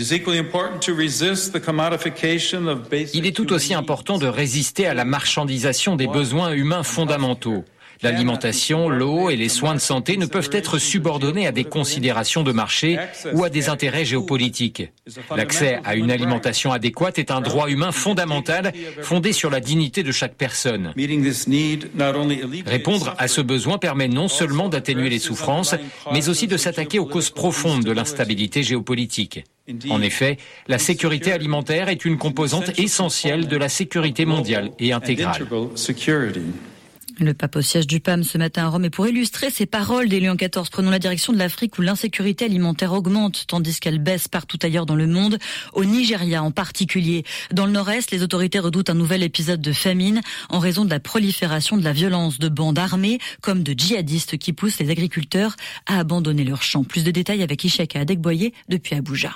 est tout aussi important de résister à la marchandisation des besoins humains fondamentaux. L'alimentation, l'eau et les soins de santé ne peuvent être subordonnés à des considérations de marché ou à des intérêts géopolitiques. L'accès à une alimentation adéquate est un droit humain fondamental fondé sur la dignité de chaque personne. Répondre à ce besoin permet non seulement d'atténuer les souffrances, mais aussi de s'attaquer aux causes profondes de l'instabilité géopolitique. En effet, la sécurité alimentaire est une composante essentielle de la sécurité mondiale et intégrale. Le pape au siège du P A M ce matin à Rome. Et pour illustrer ces paroles des Léon quatorze, prenons la direction de l'Afrique où l'insécurité alimentaire augmente tandis qu'elle baisse partout ailleurs dans le monde, au Nigeria en particulier. Dans le nord-est, les autorités redoutent un nouvel épisode de famine en raison de la prolifération de la violence de bandes armées comme de djihadistes qui poussent les agriculteurs à abandonner leurs champs. Plus de détails avec Ishaka Adegboye depuis Abuja.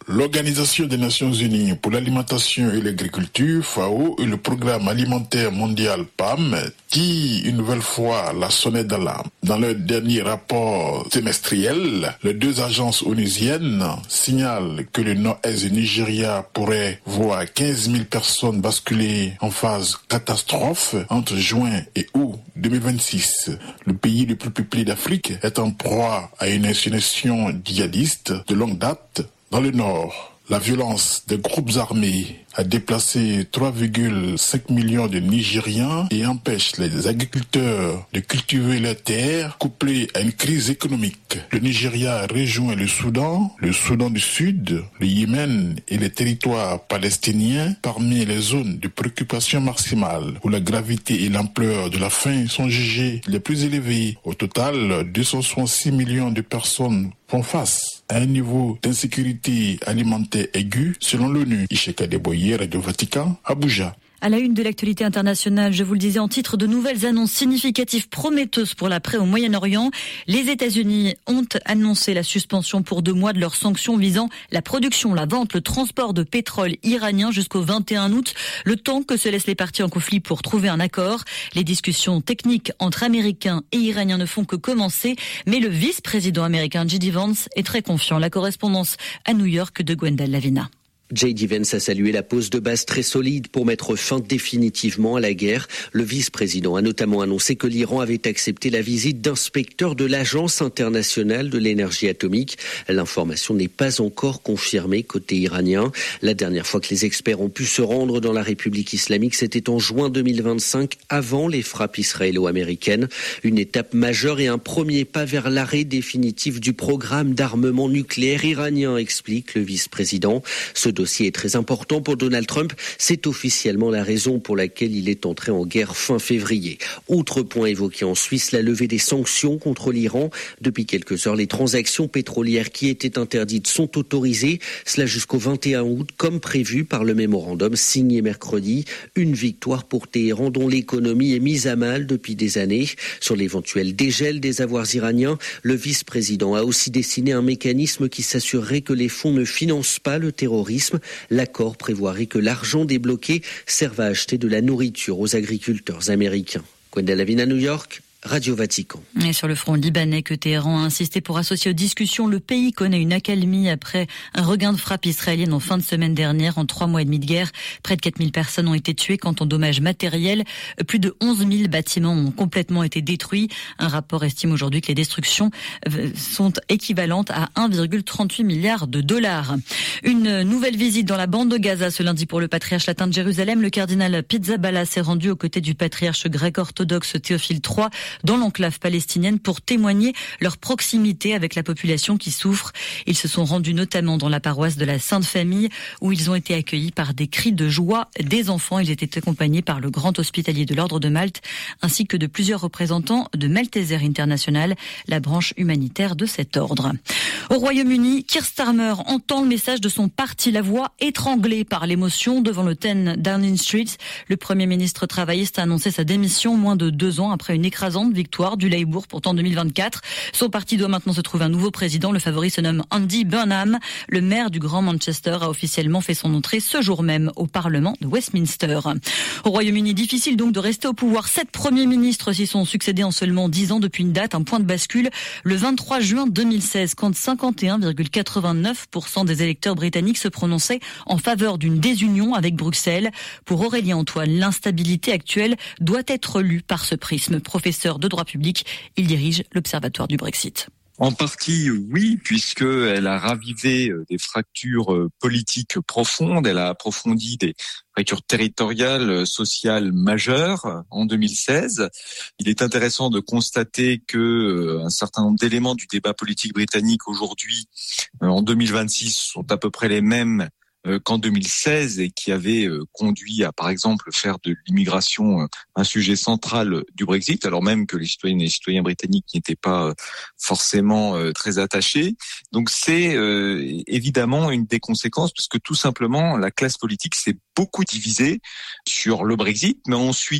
L'Organisation des Nations Unies pour l'alimentation et l'agriculture, F A O, et le Programme alimentaire mondial P A M tirent une nouvelle fois la sonnette d'alarme. Dans leur dernier rapport trimestriel, les deux agences onusiennes signalent que le nord-est du Nigeria pourrait voir quinze mille personnes basculer en phase catastrophe entre juin et août deux mille vingt-six. Le pays le plus peuplé d'Afrique est en proie à une insurrection djihadiste de longue date dans le nord. La violence des groupes armés a déplacé trois virgule cinq millions de Nigérians et empêche les agriculteurs de cultiver leurs terres, couplée à une crise économique. Le Nigeria rejoint le Soudan, le Soudan du Sud, le Yémen et les territoires palestiniens parmi les zones de préoccupation maximale où la gravité et l'ampleur de la faim sont jugées les plus élevées. Au total, deux cent soixante-six millions de personnes font face à un niveau d'insécurité alimentaire aigu selon l'ONU. Isheka Deboye, Radio Vatican, Abuja. À la une de l'actualité internationale, je vous le disais en titre, de nouvelles annonces significatives prometteuses pour l'après au Moyen-Orient. Les États-Unis ont annoncé la suspension pour deux mois de leurs sanctions visant la production, la vente, le transport de pétrole iranien jusqu'au vingt et un août, le temps que se laissent les parties en conflit pour trouver un accord. Les discussions techniques entre Américains et Iraniens ne font que commencer, mais le vice-président américain J D Vance est très confiant. La correspondance à New York de Gwendal Lavina. J D Vance a salué la pose de base très solide pour mettre fin définitivement à la guerre. Le vice-président a notamment annoncé que l'Iran avait accepté la visite d'inspecteurs de l'Agence internationale de l'énergie atomique. L'information n'est pas encore confirmée côté iranien. La dernière fois que les experts ont pu se rendre dans la République islamique, c'était en juin deux mille vingt-cinq, avant les frappes israélo-américaines. Une étape majeure et un premier pas vers l'arrêt définitif du programme d'armement nucléaire iranien, explique le vice-président. Ce dossier est très important pour Donald Trump. C'est officiellement la raison pour laquelle il est entré en guerre fin février. Autre point évoqué en Suisse, la levée des sanctions contre l'Iran. Depuis quelques heures, les transactions pétrolières qui étaient interdites sont autorisées. Cela jusqu'au vingt et un août, comme prévu par le mémorandum signé mercredi. Une victoire pour Téhéran dont l'économie est mise à mal depuis des années. Sur l'éventuel dégel des avoirs iraniens, le vice-président a aussi dessiné un mécanisme qui s'assurerait que les fonds ne financent pas le terrorisme. L'accord prévoirait que l'argent débloqué serve à acheter de la nourriture aux agriculteurs américains. Gwendal Lavina, New York, Radio Vatican. Et sur le front libanais que Téhéran a insisté pour associer aux discussions, le pays connaît une accalmie après un regain de frappe israélienne en fin de semaine dernière. En trois mois et demi de guerre, près de quatre mille personnes ont été tuées. Quant aux dommages matériels, plus de onze mille bâtiments ont complètement été détruits. Un rapport estime aujourd'hui que les destructions sont équivalentes à un virgule trente-huit milliard de dollars. Une nouvelle visite dans la bande de Gaza ce lundi pour le patriarche latin de Jérusalem. Le cardinal Pizzaballa s'est rendu aux côtés du patriarche grec orthodoxe Théophile trois dans l'enclave palestinienne pour témoigner leur proximité avec la population qui souffre. Ils se sont rendus notamment dans la paroisse de la Sainte Famille où ils ont été accueillis par des cris de joie des enfants. Ils étaient accompagnés par le grand hospitalier de l'Ordre de Malte ainsi que de plusieurs représentants de Malteser International, la branche humanitaire de cet ordre. Au Royaume-Uni, Keir Starmer entend le message de son parti, la voix étranglée par l'émotion devant le dix Downing Street. Le Premier ministre travailliste a annoncé sa démission moins de deux ans après une écrasante victoire du Labour, pourtant en deux mille vingt-quatre. Son parti doit maintenant se trouver un nouveau président. Le favori se nomme Andy Burnham. Le maire du Grand Manchester a officiellement fait son entrée ce jour même au Parlement de Westminster. Au Royaume-Uni, difficile donc de rester au pouvoir. Sept premiers ministres s'y sont succédés en seulement dix ans depuis une date, un point de bascule le vingt-trois juin deux mille seize, quand cinquante et un virgule quatre-vingt-neuf pour cent des électeurs britanniques se prononçaient en faveur d'une désunion avec Bruxelles. Pour Aurélien Antoine, l'instabilité actuelle doit être lue par ce prisme. Professeur de droit public, il dirige l'Observatoire du Brexit. En partie, oui, puisqu'elle a ravivé des fractures politiques profondes, elle a approfondi des fractures territoriales, sociales majeures en deux mille seize. Il est intéressant de constater que un certain nombre d'éléments du débat politique britannique aujourd'hui, en deux mille vingt-six, sont à peu près les mêmes qu'en deux mille seize et qui avait conduit à, par exemple, faire de l'immigration un sujet central du Brexit, alors même que les citoyennes et les citoyens britanniques n'y étaient pas forcément très attachés. Donc c'est euh, évidemment une des conséquences, parce que tout simplement, la classe politique s'est beaucoup divisée sur le Brexit, mais ensuite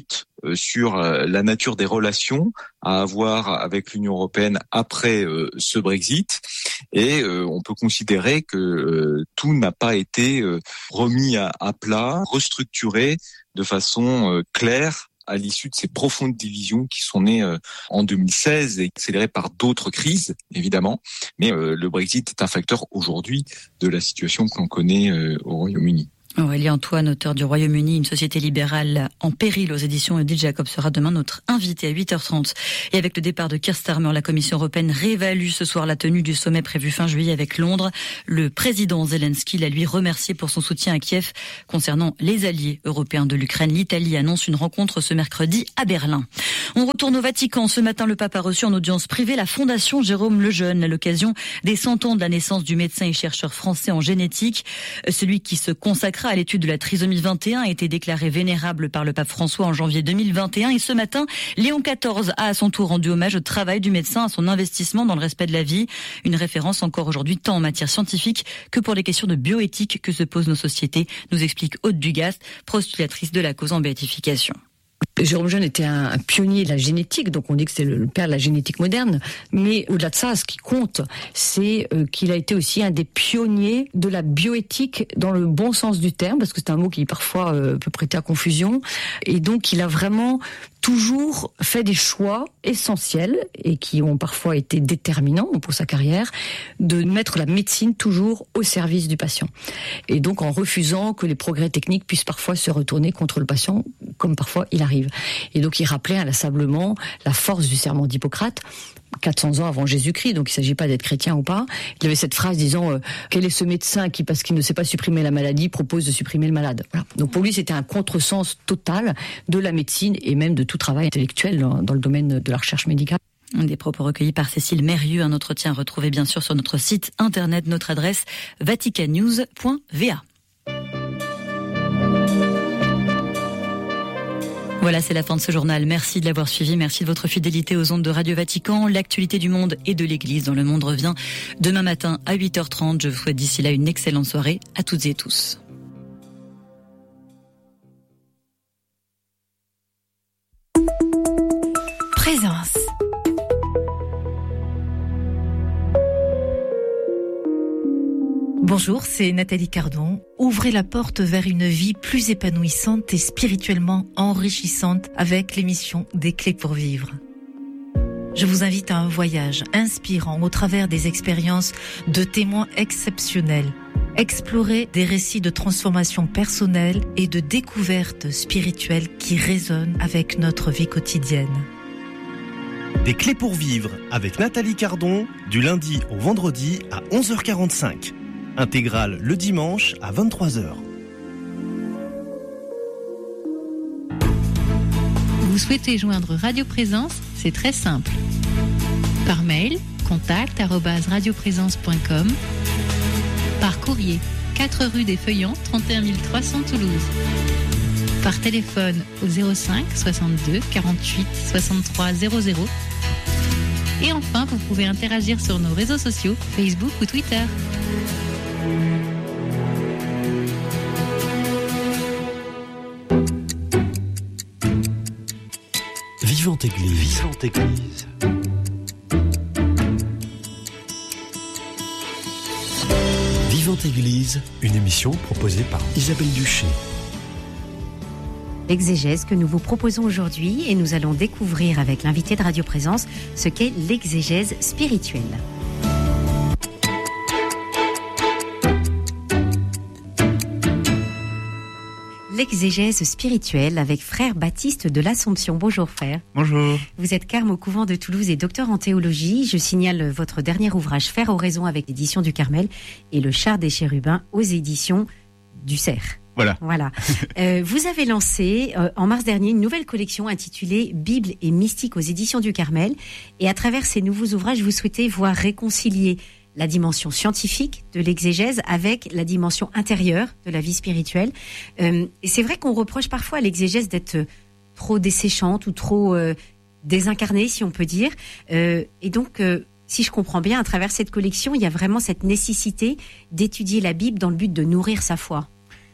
euh, sur euh, la nature des relations à avoir avec l'Union européenne après euh, ce Brexit. Et euh, on peut considérer que euh, tout n'a pas été euh, remis à, à plat, restructuré de façon euh, claire à l'issue de ces profondes divisions qui sont nées euh, en deux mille seize et accélérées par d'autres crises, évidemment. Mais euh, le Brexit est un facteur aujourd'hui de la situation que l'on connaît euh, au Royaume-Uni. Aurélien Antoine, auteur du Royaume-Uni, une société libérale en péril aux éditions Odile Jacob, sera demain notre invité à huit heures trente. Et avec le départ de Keir Starmer, la Commission européenne réévalue ce soir la tenue du sommet prévu fin juillet avec Londres. Le président Zelensky l'a lui remercié pour son soutien à Kiev concernant les alliés européens de l'Ukraine. L'Italie annonce une rencontre ce mercredi à Berlin. On retourne au Vatican. Ce matin, le pape a reçu en audience privée la Fondation Jérôme Lejeune à l'occasion des cent ans de la naissance du médecin et chercheur français en génétique. Celui qui se consacre à l'étude de la trisomie vingt et un a été déclaré vénérable par le pape François en janvier deux mille vingt et un et ce matin, Léon quatorze a à son tour rendu hommage au travail du médecin, à son investissement dans le respect de la vie. Une référence encore aujourd'hui tant en matière scientifique que pour les questions de bioéthique que se posent nos sociétés, nous explique Aude Dugast, postulatrice de la cause en béatification. Jérôme Lejeune était un, un pionnier de la génétique, donc on dit que c'est le, le père de la génétique moderne. Mais au-delà de ça, ce qui compte, c'est euh, qu'il a été aussi un des pionniers de la bioéthique dans le bon sens du terme, parce que c'est un mot qui parfois euh, peut prêter à confusion. Et donc, il a vraiment toujours fait des choix essentiels et qui ont parfois été déterminants pour sa carrière, de mettre la médecine toujours au service du patient. Et donc en refusant que les progrès techniques puissent parfois se retourner contre le patient, comme parfois il arrive. Et donc il rappelait inlassablement la force du serment d'Hippocrate, quatre cents ans avant Jésus-Christ, donc il ne s'agit pas d'être chrétien ou pas. Il avait cette phrase disant euh, « Quel est ce médecin qui, parce qu'il ne sait pas supprimer la maladie, propose de supprimer le malade ?» Voilà. Donc pour lui, c'était un contresens total de la médecine et même de tout travail intellectuel dans, dans le domaine de la recherche médicale. Des propos recueillis par Cécile Mérieux, un entretien retrouvé bien sûr sur notre site internet, notre adresse vaticannews point v a. Voilà, c'est la fin de ce journal. Merci de l'avoir suivi. Merci de votre fidélité aux ondes de Radio Vatican. L'actualité du monde et de l'Église dans le monde revient demain matin à huit heures trente. Je vous souhaite d'ici là une excellente soirée à toutes et tous. Présence. Bonjour, c'est Nathalie Cardon. Ouvrez la porte vers une vie plus épanouissante et spirituellement enrichissante avec l'émission Des Clés pour Vivre. Je vous invite à un voyage inspirant au travers des expériences de témoins exceptionnels. Explorer des récits de transformation personnelle et de découverte spirituelle qui résonnent avec notre vie quotidienne. Des Clés pour Vivre avec Nathalie Cardon, du lundi au vendredi à onze heures quarante-cinq. Intégrale le dimanche à vingt-trois heures. Vous souhaitez joindre Radio Présence? C'est très simple. Par mail, contact arobase radioprésence point com. Par courrier, quatre rue des Feuillants, trente et un mille trois cents Toulouse. Par téléphone au zéro cinq soixante-deux quarante-huit soixante-trois zéro zéro. Et enfin, vous pouvez interagir sur nos réseaux sociaux, Facebook ou Twitter. Vivante Église. Vivante Église. Vivante Église, une émission proposée par Isabelle Duché. L'exégèse que nous vous proposons aujourd'hui, et nous allons découvrir avec l'invité de Radio Présence ce qu'est l'exégèse spirituelle. L'exégèse spirituelle avec frère Baptiste de l'Assomption. Bonjour frère. Bonjour. Vous êtes carme au couvent de Toulouse et docteur en théologie. Je signale votre dernier ouvrage Faire oraison avec l'édition du Carmel et Le Char des Chérubins aux éditions du Cerf. Voilà. Voilà. euh, vous avez lancé euh, en mars dernier une nouvelle collection intitulée Bible et mystique aux éditions du Carmel. Et à travers ces nouveaux ouvrages, vous souhaitez voir réconcilier la dimension scientifique de l'exégèse avec la dimension intérieure de la vie spirituelle. Euh, et c'est vrai qu'on reproche parfois à l'exégèse d'être trop desséchante ou trop euh, désincarnée, si on peut dire. Euh, et donc, euh, si je comprends bien, à travers cette collection, il y a vraiment cette nécessité d'étudier la Bible dans le but de nourrir sa foi.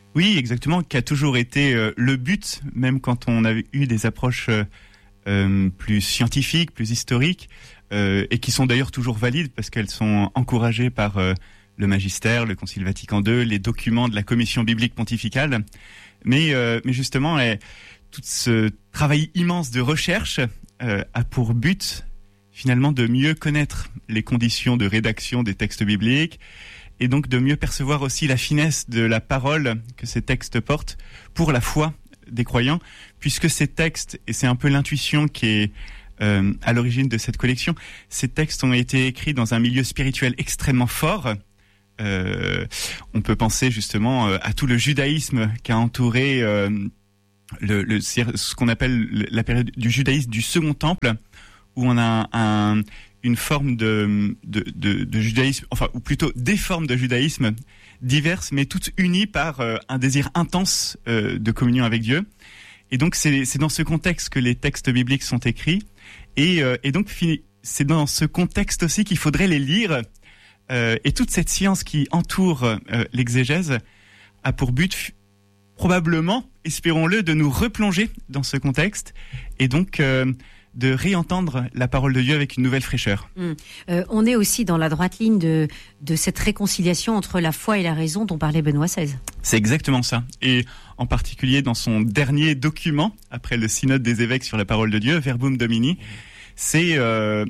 Oui, exactement, qui a toujours été euh, le but, même quand on a eu des approches euh, euh, plus scientifiques, plus historiques, euh, et qui sont d'ailleurs toujours valides parce qu'elles sont encouragées par euh, le magistère, le Concile Vatican deux, les documents de la Commission biblique pontificale. Mais, euh, mais justement, eh, tout ce travail immense de recherche euh, a pour but finalement de mieux connaître les conditions de rédaction des textes bibliques et donc de mieux percevoir aussi la finesse de la parole que ces textes portent pour la foi des croyants, puisque ces textes, et c'est un peu l'intuition qui est euh, à l'origine de cette collection, ces textes ont été écrits dans un milieu spirituel extrêmement fort. Euh, on peut penser justement euh, à tout le judaïsme qui a entouré euh, le, le, ce qu'on appelle la période du judaïsme du Second Temple, où on a un, une forme de, de, de, de judaïsme, enfin, ou plutôt des formes de judaïsme diverses, mais toutes unies par euh, un désir intense euh, de communion avec Dieu. Et donc, c'est, c'est dans ce contexte que les textes bibliques sont écrits. Et, euh, et donc, c'est dans ce contexte aussi qu'il faudrait les lire. Euh, et toute cette science qui entoure euh, l'exégèse a pour but, f- probablement, espérons-le, de nous replonger dans ce contexte. Et donc... Euh, de réentendre la parole de Dieu avec une nouvelle fraîcheur. Mmh. Euh, on est aussi dans la droite ligne de, de cette réconciliation entre la foi et la raison dont parlait Benoît seize. C'est exactement ça. Et en particulier dans son dernier document, après le synode des évêques sur la parole de Dieu, Verbum Domini, c'est, euh,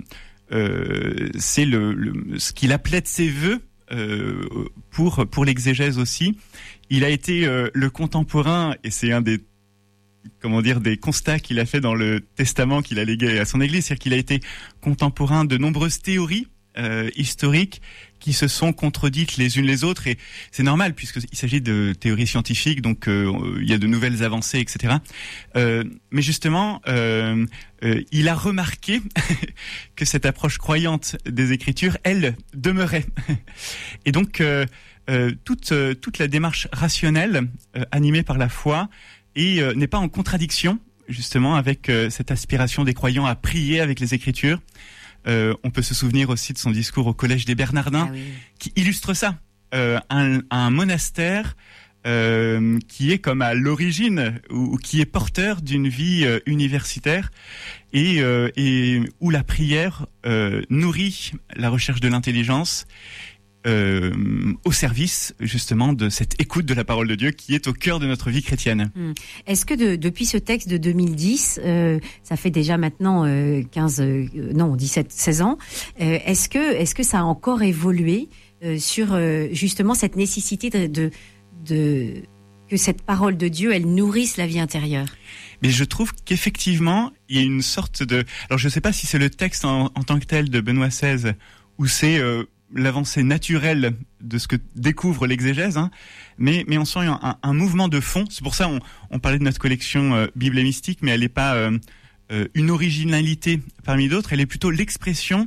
euh, c'est le, le, ce qu'il appelait de ses vœux euh, pour, pour l'exégèse aussi. Il a été euh, le contemporain, et c'est un des comment dire, des constats qu'il a fait dans le testament qu'il a légué à son église, c'est-à-dire qu'il a été contemporain de nombreuses théories euh, historiques qui se sont contredites les unes les autres, et c'est normal puisqu'il s'agit de théories scientifiques, donc euh, il y a de nouvelles avancées, et cetera. Euh, mais justement, euh, euh, il a remarqué que cette approche croyante des Écritures, elle, demeurait. Et donc, euh, euh, toute, euh, toute la démarche rationnelle, euh, animée par la foi, et euh, n'est pas en contradiction justement avec euh, cette aspiration des croyants à prier avec les Écritures. Euh, on peut se souvenir aussi de son discours au Collège des Bernardins, ah oui. qui illustre ça. Euh, un, un monastère euh, qui est comme à l'origine ou, ou qui est porteur d'une vie euh, universitaire et, euh, et où la prière euh, nourrit la recherche de l'intelligence. Euh, au service justement de cette écoute de la parole de Dieu qui est au cœur de notre vie chrétienne. Hum. Est-ce que de, depuis ce texte de deux mille dix, euh, ça fait déjà maintenant euh, quinze, euh, non dix-sept, seize ans, euh, est-ce que est-ce que ça a encore évolué euh, sur euh, justement cette nécessité de, de, de que cette parole de Dieu elle nourrisse la vie intérieure? Mais je trouve qu'effectivement il y a une sorte de, alors je ne sais pas si c'est le texte en, en tant que tel de Benoît seize ou c'est euh, l'avancée naturelle de ce que découvre l'exégèse, hein, mais mais on sent un, un mouvement de fond. C'est pour ça on, on parlait de notre collection euh, Bible et mystique, mais elle n'est pas euh, euh, une originalité parmi d'autres. Elle est plutôt l'expression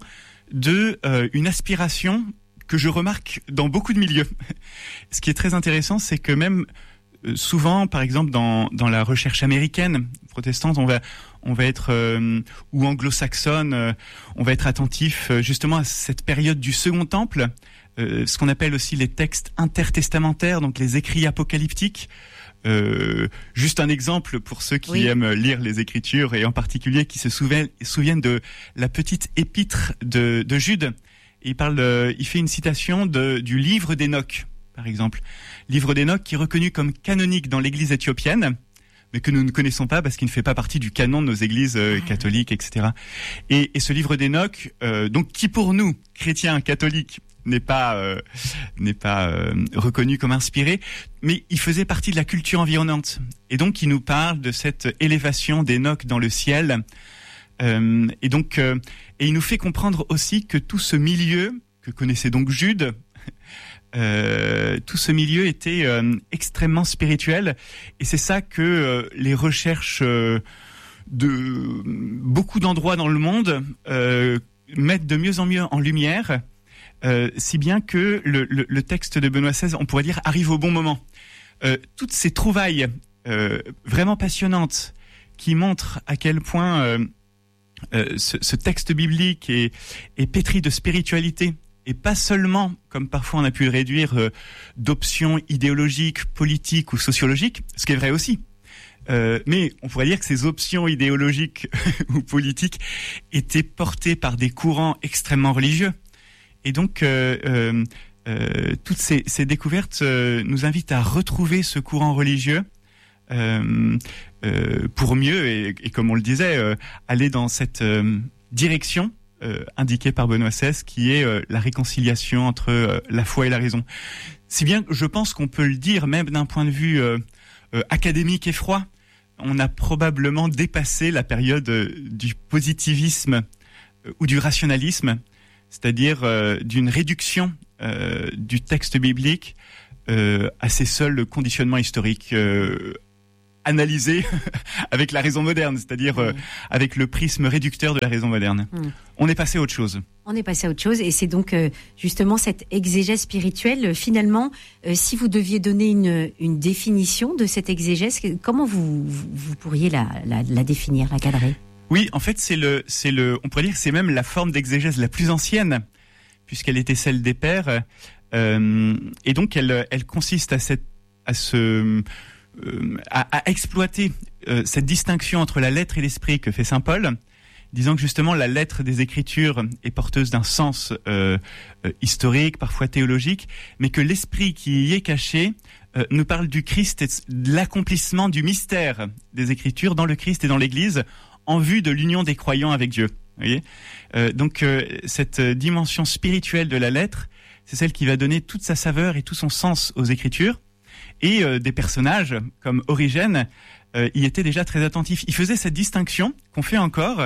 de euh, une aspiration que je remarque dans beaucoup de milieux. Ce qui est très intéressant, c'est que même euh, souvent, par exemple dans dans la recherche américaine protestante, on va on va être euh, ou anglo-saxonne, euh, on va être attentif euh, justement à cette période du Second Temple, euh, ce qu'on appelle aussi les textes intertestamentaires, donc les écrits apocalyptiques. Euh, juste un exemple pour ceux qui oui. aiment lire les Écritures et en particulier qui se souviennent, souviennent de la petite épître de, de Jude. Et il parle, de, il fait une citation de, du livre d'Enoch, par exemple, livre d'Enoch qui est reconnu comme canonique dans l'Église éthiopienne, mais que nous ne connaissons pas parce qu'il ne fait pas partie du canon de nos églises euh, catholiques, et cetera. Et, et ce livre d'Enoch, euh, donc qui pour nous, chrétiens catholiques, n'est pas euh, n'est pas euh, reconnu comme inspiré, mais il faisait partie de la culture environnante. Et donc il nous parle de cette élévation d'Enoch dans le ciel. Euh, et donc euh, et il nous fait comprendre aussi que tout ce milieu que connaissait donc Jude, Euh, tout ce milieu était euh, extrêmement spirituel, et c'est ça que euh, les recherches euh, de beaucoup d'endroits dans le monde euh, mettent de mieux en mieux en lumière, euh, si bien que le, le, le texte de Benoît seize, on pourrait dire, arrive au bon moment. Euh, toutes ces trouvailles euh, vraiment passionnantes qui montrent à quel point euh, euh, ce, ce texte biblique est, est pétri de spiritualité et pas seulement, comme parfois on a pu le réduire, euh, d'options idéologiques, politiques ou sociologiques, ce qui est vrai aussi. Euh, mais on pourrait dire que ces options idéologiques ou politiques étaient portées par des courants extrêmement religieux. Et donc, euh, euh, euh, toutes ces, ces découvertes euh, nous invitent à retrouver ce courant religieux euh, euh, pour mieux, et, et comme on le disait, euh, aller dans cette euh, direction euh, indiquée par Benoît seize, qui est euh, la réconciliation entre euh, la foi et la raison. Si bien que je pense qu'on peut le dire, même d'un point de vue euh, euh, académique et froid, on a probablement dépassé la période euh, du positivisme euh, ou du rationalisme, c'est-à-dire euh, d'une réduction euh, du texte biblique euh, à ses seuls conditionnements historiques, euh, analysés avec la raison moderne, c'est-à-dire euh, avec le prisme réducteur de la raison moderne. Mmh. On est passé à autre chose. On est passé à autre chose, et c'est donc euh, justement cette exégèse spirituelle. Euh, finalement, euh, si vous deviez donner une, une définition de cette exégèse, comment vous, vous, vous pourriez la, la, la définir, la cadrer ? Oui, en fait, c'est le, c'est le, on pourrait dire que c'est même la forme d'exégèse la plus ancienne, puisqu'elle était celle des pères, euh, et donc elle, elle consiste à cette, à ce, euh, à, à exploiter euh, cette distinction entre la lettre et l'esprit que fait saint Paul, disant que justement la lettre des Écritures est porteuse d'un sens euh, euh, historique, parfois théologique, mais que l'esprit qui y est caché euh, nous parle du Christ et de l'accomplissement du mystère des Écritures dans le Christ et dans l'Église, en vue de l'union des croyants avec Dieu. Vous voyez, euh, donc euh, cette dimension spirituelle de la lettre, c'est celle qui va donner toute sa saveur et tout son sens aux Écritures. Et euh, des personnages comme Origène euh, y étaient déjà très attentifs. Il faisait cette distinction qu'on fait encore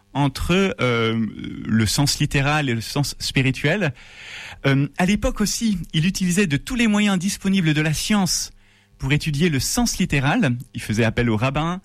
entre euh, le sens littéral et le sens spirituel. Euh, à l'époque aussi, il utilisait de tous les moyens disponibles de la science pour étudier le sens littéral. Il faisait appel aux rabbins.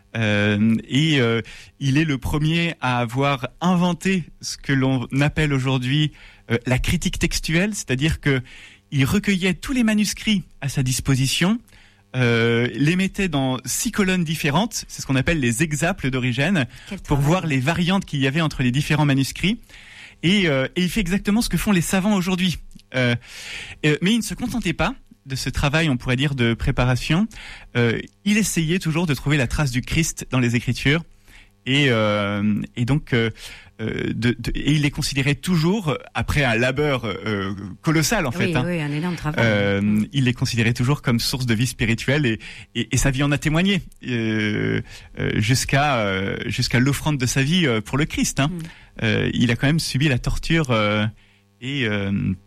Euh, et euh, il est le premier à avoir inventé ce que l'on appelle aujourd'hui euh, la critique textuelle, c'est-à-dire que il recueillait tous les manuscrits à sa disposition, euh, les mettait dans six colonnes différentes, c'est ce qu'on appelle les exaples d'Origène, pour voir les variantes qu'il y avait entre les différents manuscrits. Et, euh, et il fait exactement ce que font les savants aujourd'hui. Euh, euh, mais il ne se contentait pas de ce travail, on pourrait dire, de préparation. Euh, il essayait toujours de trouver la trace du Christ dans les Écritures, et, euh, et donc euh, de, de, et il les considérait toujours, après un labeur euh, colossal en oui, fait, hein, oui, un énorme travail. Euh, il les considérait toujours comme source de vie spirituelle, et, et, et sa vie en a témoigné euh, euh, jusqu'à euh, jusqu'à l'offrande de sa vie pour le Christ. Hein. Mm. Euh, il a quand même subi la torture euh, et euh,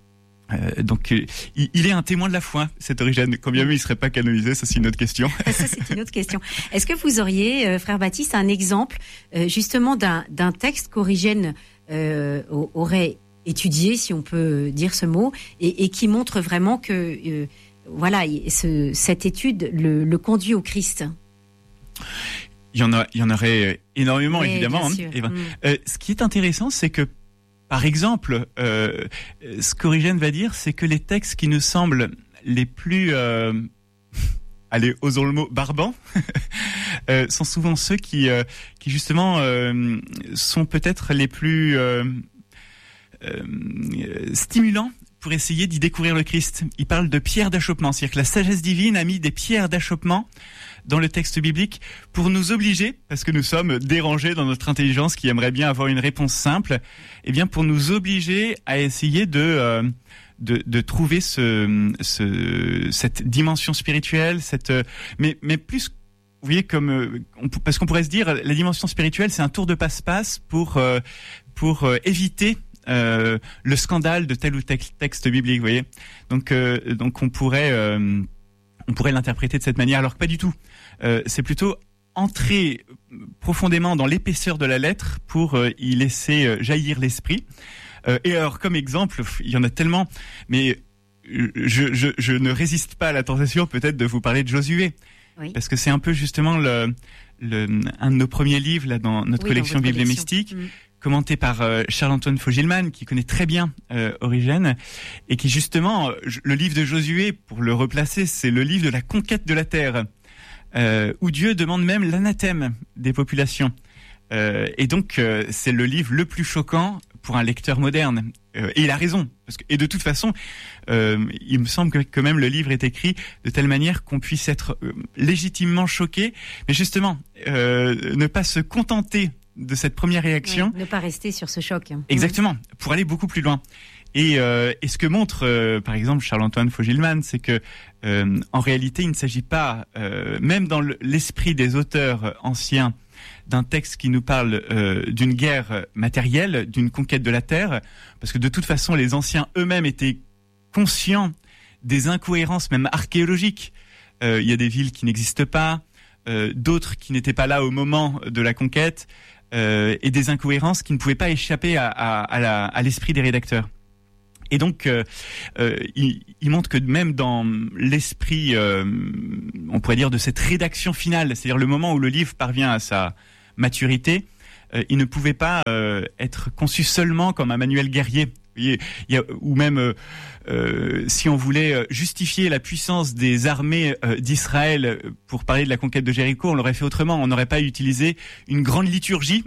Euh, donc, euh, il, il est un témoin de la foi, cet Origène. Combien mieux il serait pas canonisé, ça c'est une autre question. Ça c'est une autre question. Est-ce que vous auriez, euh, frère Baptiste, un exemple euh, justement d'un, d'un texte qu'Origène euh, aurait étudié, si on peut dire ce mot, et, et qui montre vraiment que euh, voilà, ce, cette étude le, le conduit au Christ? Il y en a, il y en aurait énormément, oui, évidemment. Hein. Et ben, mm. euh, ce qui est intéressant, c'est que par exemple, euh, ce qu'Origène va dire, c'est que les textes qui nous semblent les plus, euh, allez, osons le mot, barbants, euh, sont souvent ceux qui, euh, qui justement, euh, sont peut-être les plus euh, euh, stimulants pour essayer d'y découvrir le Christ. Il parle de pierres d'achoppement, c'est-à-dire que la sagesse divine a mis des pierres d'achoppement dans le texte biblique pour nous obliger, parce que nous sommes dérangés dans notre intelligence qui aimerait bien avoir une réponse simple, et bien pour nous obliger à essayer de euh, de, de trouver ce, ce cette dimension spirituelle, cette mais mais plus, vous voyez, comme on, parce qu'on pourrait se dire la dimension spirituelle c'est un tour de passe-passe pour euh, pour euh, éviter euh, le scandale de tel ou tel texte biblique, vous voyez. Donc euh, donc on pourrait euh, on pourrait l'interpréter de cette manière, alors que pas du tout. Euh, c'est plutôt entrer profondément dans l'épaisseur de la lettre pour euh, y laisser euh, jaillir l'esprit. Euh, et alors, comme exemple, il y en a tellement, mais je, je, je ne résiste pas à la tentation peut-être de vous parler de Josué. Oui. Parce que c'est un peu justement le, le, un de nos premiers livres là, dans notre oui, collection Bible et Mystique, mmh. commenté par euh, Charles-Antoine Fogilman, qui connaît très bien euh, Origène, et qui justement, le livre de Josué, pour le replacer, c'est le livre de la conquête de la terre, euh, où Dieu demande même l'anathème des populations. Euh, et donc, euh, c'est le livre le plus choquant pour un lecteur moderne. Euh, et il a raison. Parce que, et de toute façon, euh, il me semble que, que même le livre est écrit de telle manière qu'on puisse être euh, légitimement choqué, mais justement, euh, ne pas se contenter de cette première réaction. Oui, ne pas rester sur ce choc. Exactement, mmh. pour aller beaucoup plus loin. Et, euh, et ce que montre, euh, par exemple, Charles-Antoine Faux-Gilman, c'est que, euh, en réalité, il ne s'agit pas, euh, même dans l'esprit des auteurs anciens, d'un texte qui nous parle euh, d'une guerre matérielle, d'une conquête de la terre, parce que de toute façon, les anciens eux-mêmes étaient conscients des incohérences, même archéologiques. Euh, il y a des villes qui n'existent pas, euh, d'autres qui n'étaient pas là au moment de la conquête, euh, et des incohérences qui ne pouvaient pas échapper à, à, à, la, à l'esprit des rédacteurs. Et donc, euh, euh, il, il montre que même dans l'esprit, euh, on pourrait dire, de cette rédaction finale, c'est-à-dire le moment où le livre parvient à sa maturité, euh, il ne pouvait pas euh, être conçu seulement comme un manuel guerrier. Il y a, ou même euh, euh, si on voulait justifier la puissance des armées euh, d'Israël pour parler de la conquête de Jéricho, on l'aurait fait autrement. On n'aurait pas utilisé une grande liturgie.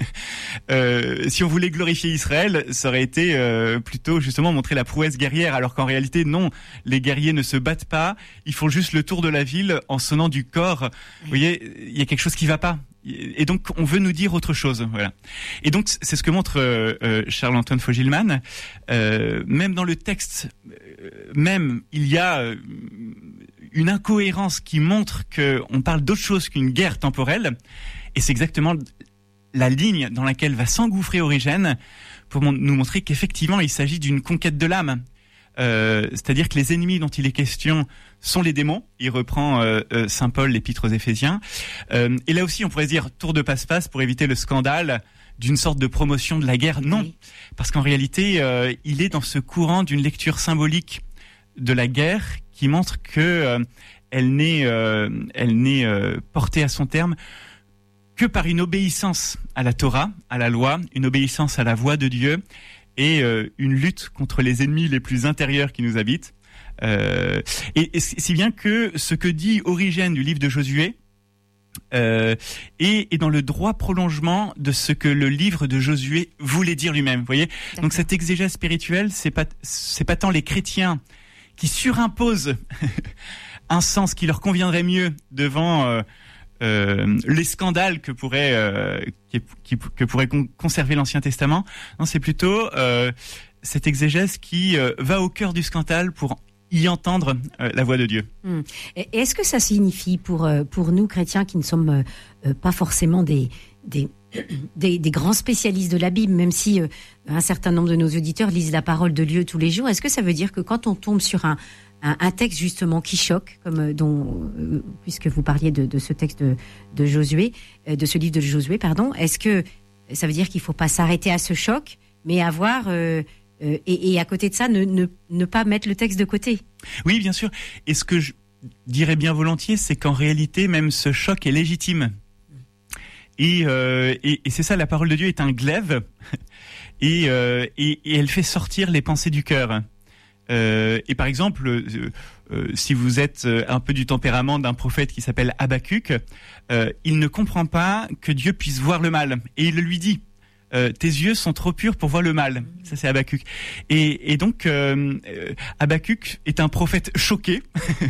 euh, si on voulait glorifier Israël, ça aurait été euh, plutôt justement montrer la prouesse guerrière, alors qu'en réalité non, les guerriers ne se battent pas. Ils font juste le tour de la ville en sonnant du corps. Vous voyez, il y a quelque chose qui va pas. Et donc, on veut nous dire autre chose, voilà. Et donc, c'est ce que montre euh, euh, Charles-Antoine Faux-Gilman. Euh, même dans le texte, euh, même il y a euh, une incohérence qui montre que on parle d'autre chose qu'une guerre temporelle. Et c'est exactement la ligne dans laquelle va s'engouffrer Origène pour mon- nous montrer qu'effectivement, il s'agit d'une conquête de l'âme. Euh, c'est-à-dire que les ennemis dont il est question sont les démons. Il reprend euh, euh, Saint Paul, l'épître aux Éphésiens. Euh, et là aussi, on pourrait dire tour de passe-passe pour éviter le scandale d'une sorte de promotion de la guerre. Non, oui. Parce qu'en réalité, euh, il est dans ce courant d'une lecture symbolique de la guerre qui montre que euh, elle n'est, euh, elle n'est euh, portée à son terme que par une obéissance à la Torah, à la loi, une obéissance à la voix de Dieu, et euh, une lutte contre les ennemis les plus intérieurs qui nous habitent. Euh, et, et si bien que ce que dit Origène du livre de Josué euh, est, est dans le droit prolongement de ce que le livre de Josué voulait dire lui-même. Vous voyez ? D'accord. Donc cette exégèse spirituelle, c'est pas c'est pas tant les chrétiens qui surimposent un sens qui leur conviendrait mieux devant euh, Euh, les scandales que pourrait euh, qui, qui, que pourrait con- conserver l'Ancien Testament. Non, c'est plutôt euh, cette exégèse qui euh, va au cœur du scandale pour y entendre euh, la voix de Dieu. Hum. Et est-ce que ça signifie pour euh, pour nous chrétiens qui ne sommes euh, pas forcément des des Des, des grands spécialistes de la Bible, même si euh, un certain nombre de nos auditeurs lisent la parole de Dieu tous les jours, est-ce que ça veut dire que quand on tombe sur un, un, un texte justement qui choque, comme euh, dont, euh, puisque vous parliez de, de ce texte de, de Josué, euh, de ce livre de Josué, pardon, est-ce que ça veut dire qu'il faut pas s'arrêter à ce choc, mais avoir euh, euh, et, et à côté de ça, ne, ne, ne pas mettre le texte de côté? Oui, bien sûr. Et ce que je dirais bien volontiers, c'est qu'en réalité, même ce choc est légitime. Et, euh, et, et c'est ça, la parole de Dieu est un glaive, et, euh, et, et elle fait sortir les pensées du cœur. Euh, et par exemple, euh, euh, si vous êtes un peu du tempérament d'un prophète qui s'appelle Habacuc, euh, il ne comprend pas que Dieu puisse voir le mal, et il le lui dit. Euh, tes yeux sont trop purs pour voir le mal. Ça, c'est Habacuc. Et, et donc, euh, Habacuc est un prophète choqué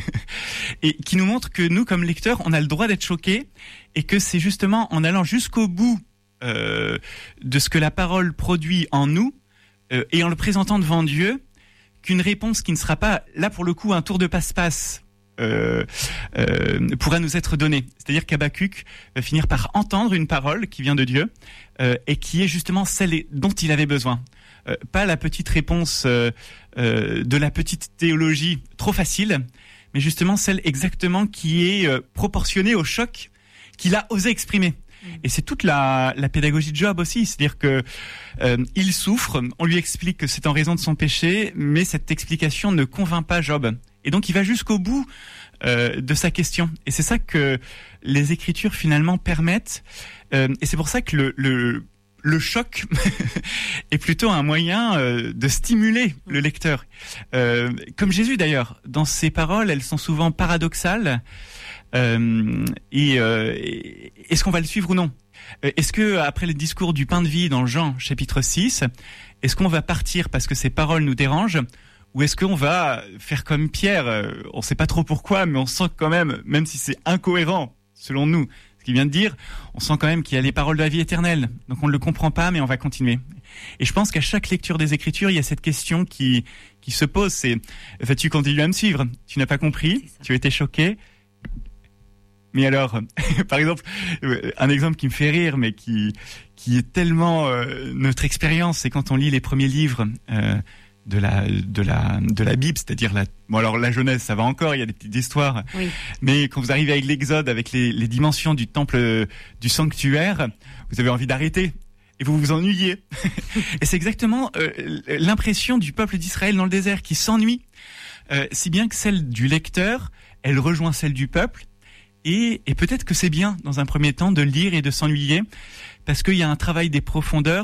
et qui nous montre que nous, comme lecteurs, on a le droit d'être choqués et que c'est justement en allant jusqu'au bout euh, de ce que la parole produit en nous euh, et en le présentant devant Dieu qu'une réponse qui ne sera pas, là pour le coup, un tour de passe-passe Euh, euh, pourra nous être donné. C'est-à-dire qu'Habacuc va finir par entendre une parole qui vient de Dieu euh, et qui est justement celle dont il avait besoin. Euh, pas la petite réponse euh, euh, de la petite théologie trop facile, mais justement celle exactement qui est euh, proportionnée au choc qu'il a osé exprimer. Et c'est toute la, la pédagogie de Job aussi, c'est-à-dire que euh, il souffre, on lui explique que c'est en raison de son péché, mais cette explication ne convainc pas Job. Et donc il va jusqu'au bout euh, de sa question. Et c'est ça que les Écritures finalement permettent. Euh, et c'est pour ça que le, le, le choc est plutôt un moyen euh, de stimuler le lecteur. Euh, comme Jésus d'ailleurs, dans ses paroles, elles sont souvent paradoxales. Euh, et euh, est-ce qu'on va le suivre ou non ? Est-ce que après le discours du pain de vie dans Jean chapitre six, est-ce qu'on va partir parce que ces paroles nous dérangent, ou est-ce qu'on va faire comme Pierre, on ne sait pas trop pourquoi, mais on sent quand même, même si c'est incohérent selon nous, ce qu'il vient de dire, on sent quand même qu'il y a les paroles de la vie éternelle. Donc on ne le comprend pas, mais on va continuer. Et je pense qu'à chaque lecture des Écritures, il y a cette question qui qui se pose, c'est vas-tu continuer à me suivre? Tu n'as pas compris, tu as été choqué. Mais alors, par exemple, un exemple qui me fait rire, mais qui qui est tellement euh, notre expérience, c'est quand on lit les premiers livres euh, de la de la de la Bible, c'est-à-dire la bon alors la Genèse ça va encore, il y a des petites histoires, oui. Mais quand vous arrivez avec l'Exode, avec les les dimensions du temple, euh, du sanctuaire, vous avez envie d'arrêter et vous vous ennuyez. Et c'est exactement euh, l'impression du peuple d'Israël dans le désert qui s'ennuie, euh, si bien que celle du lecteur, elle rejoint celle du peuple. Et, et peut-être que c'est bien, dans un premier temps, de lire et de s'ennuyer, parce qu'il y a un travail des profondeurs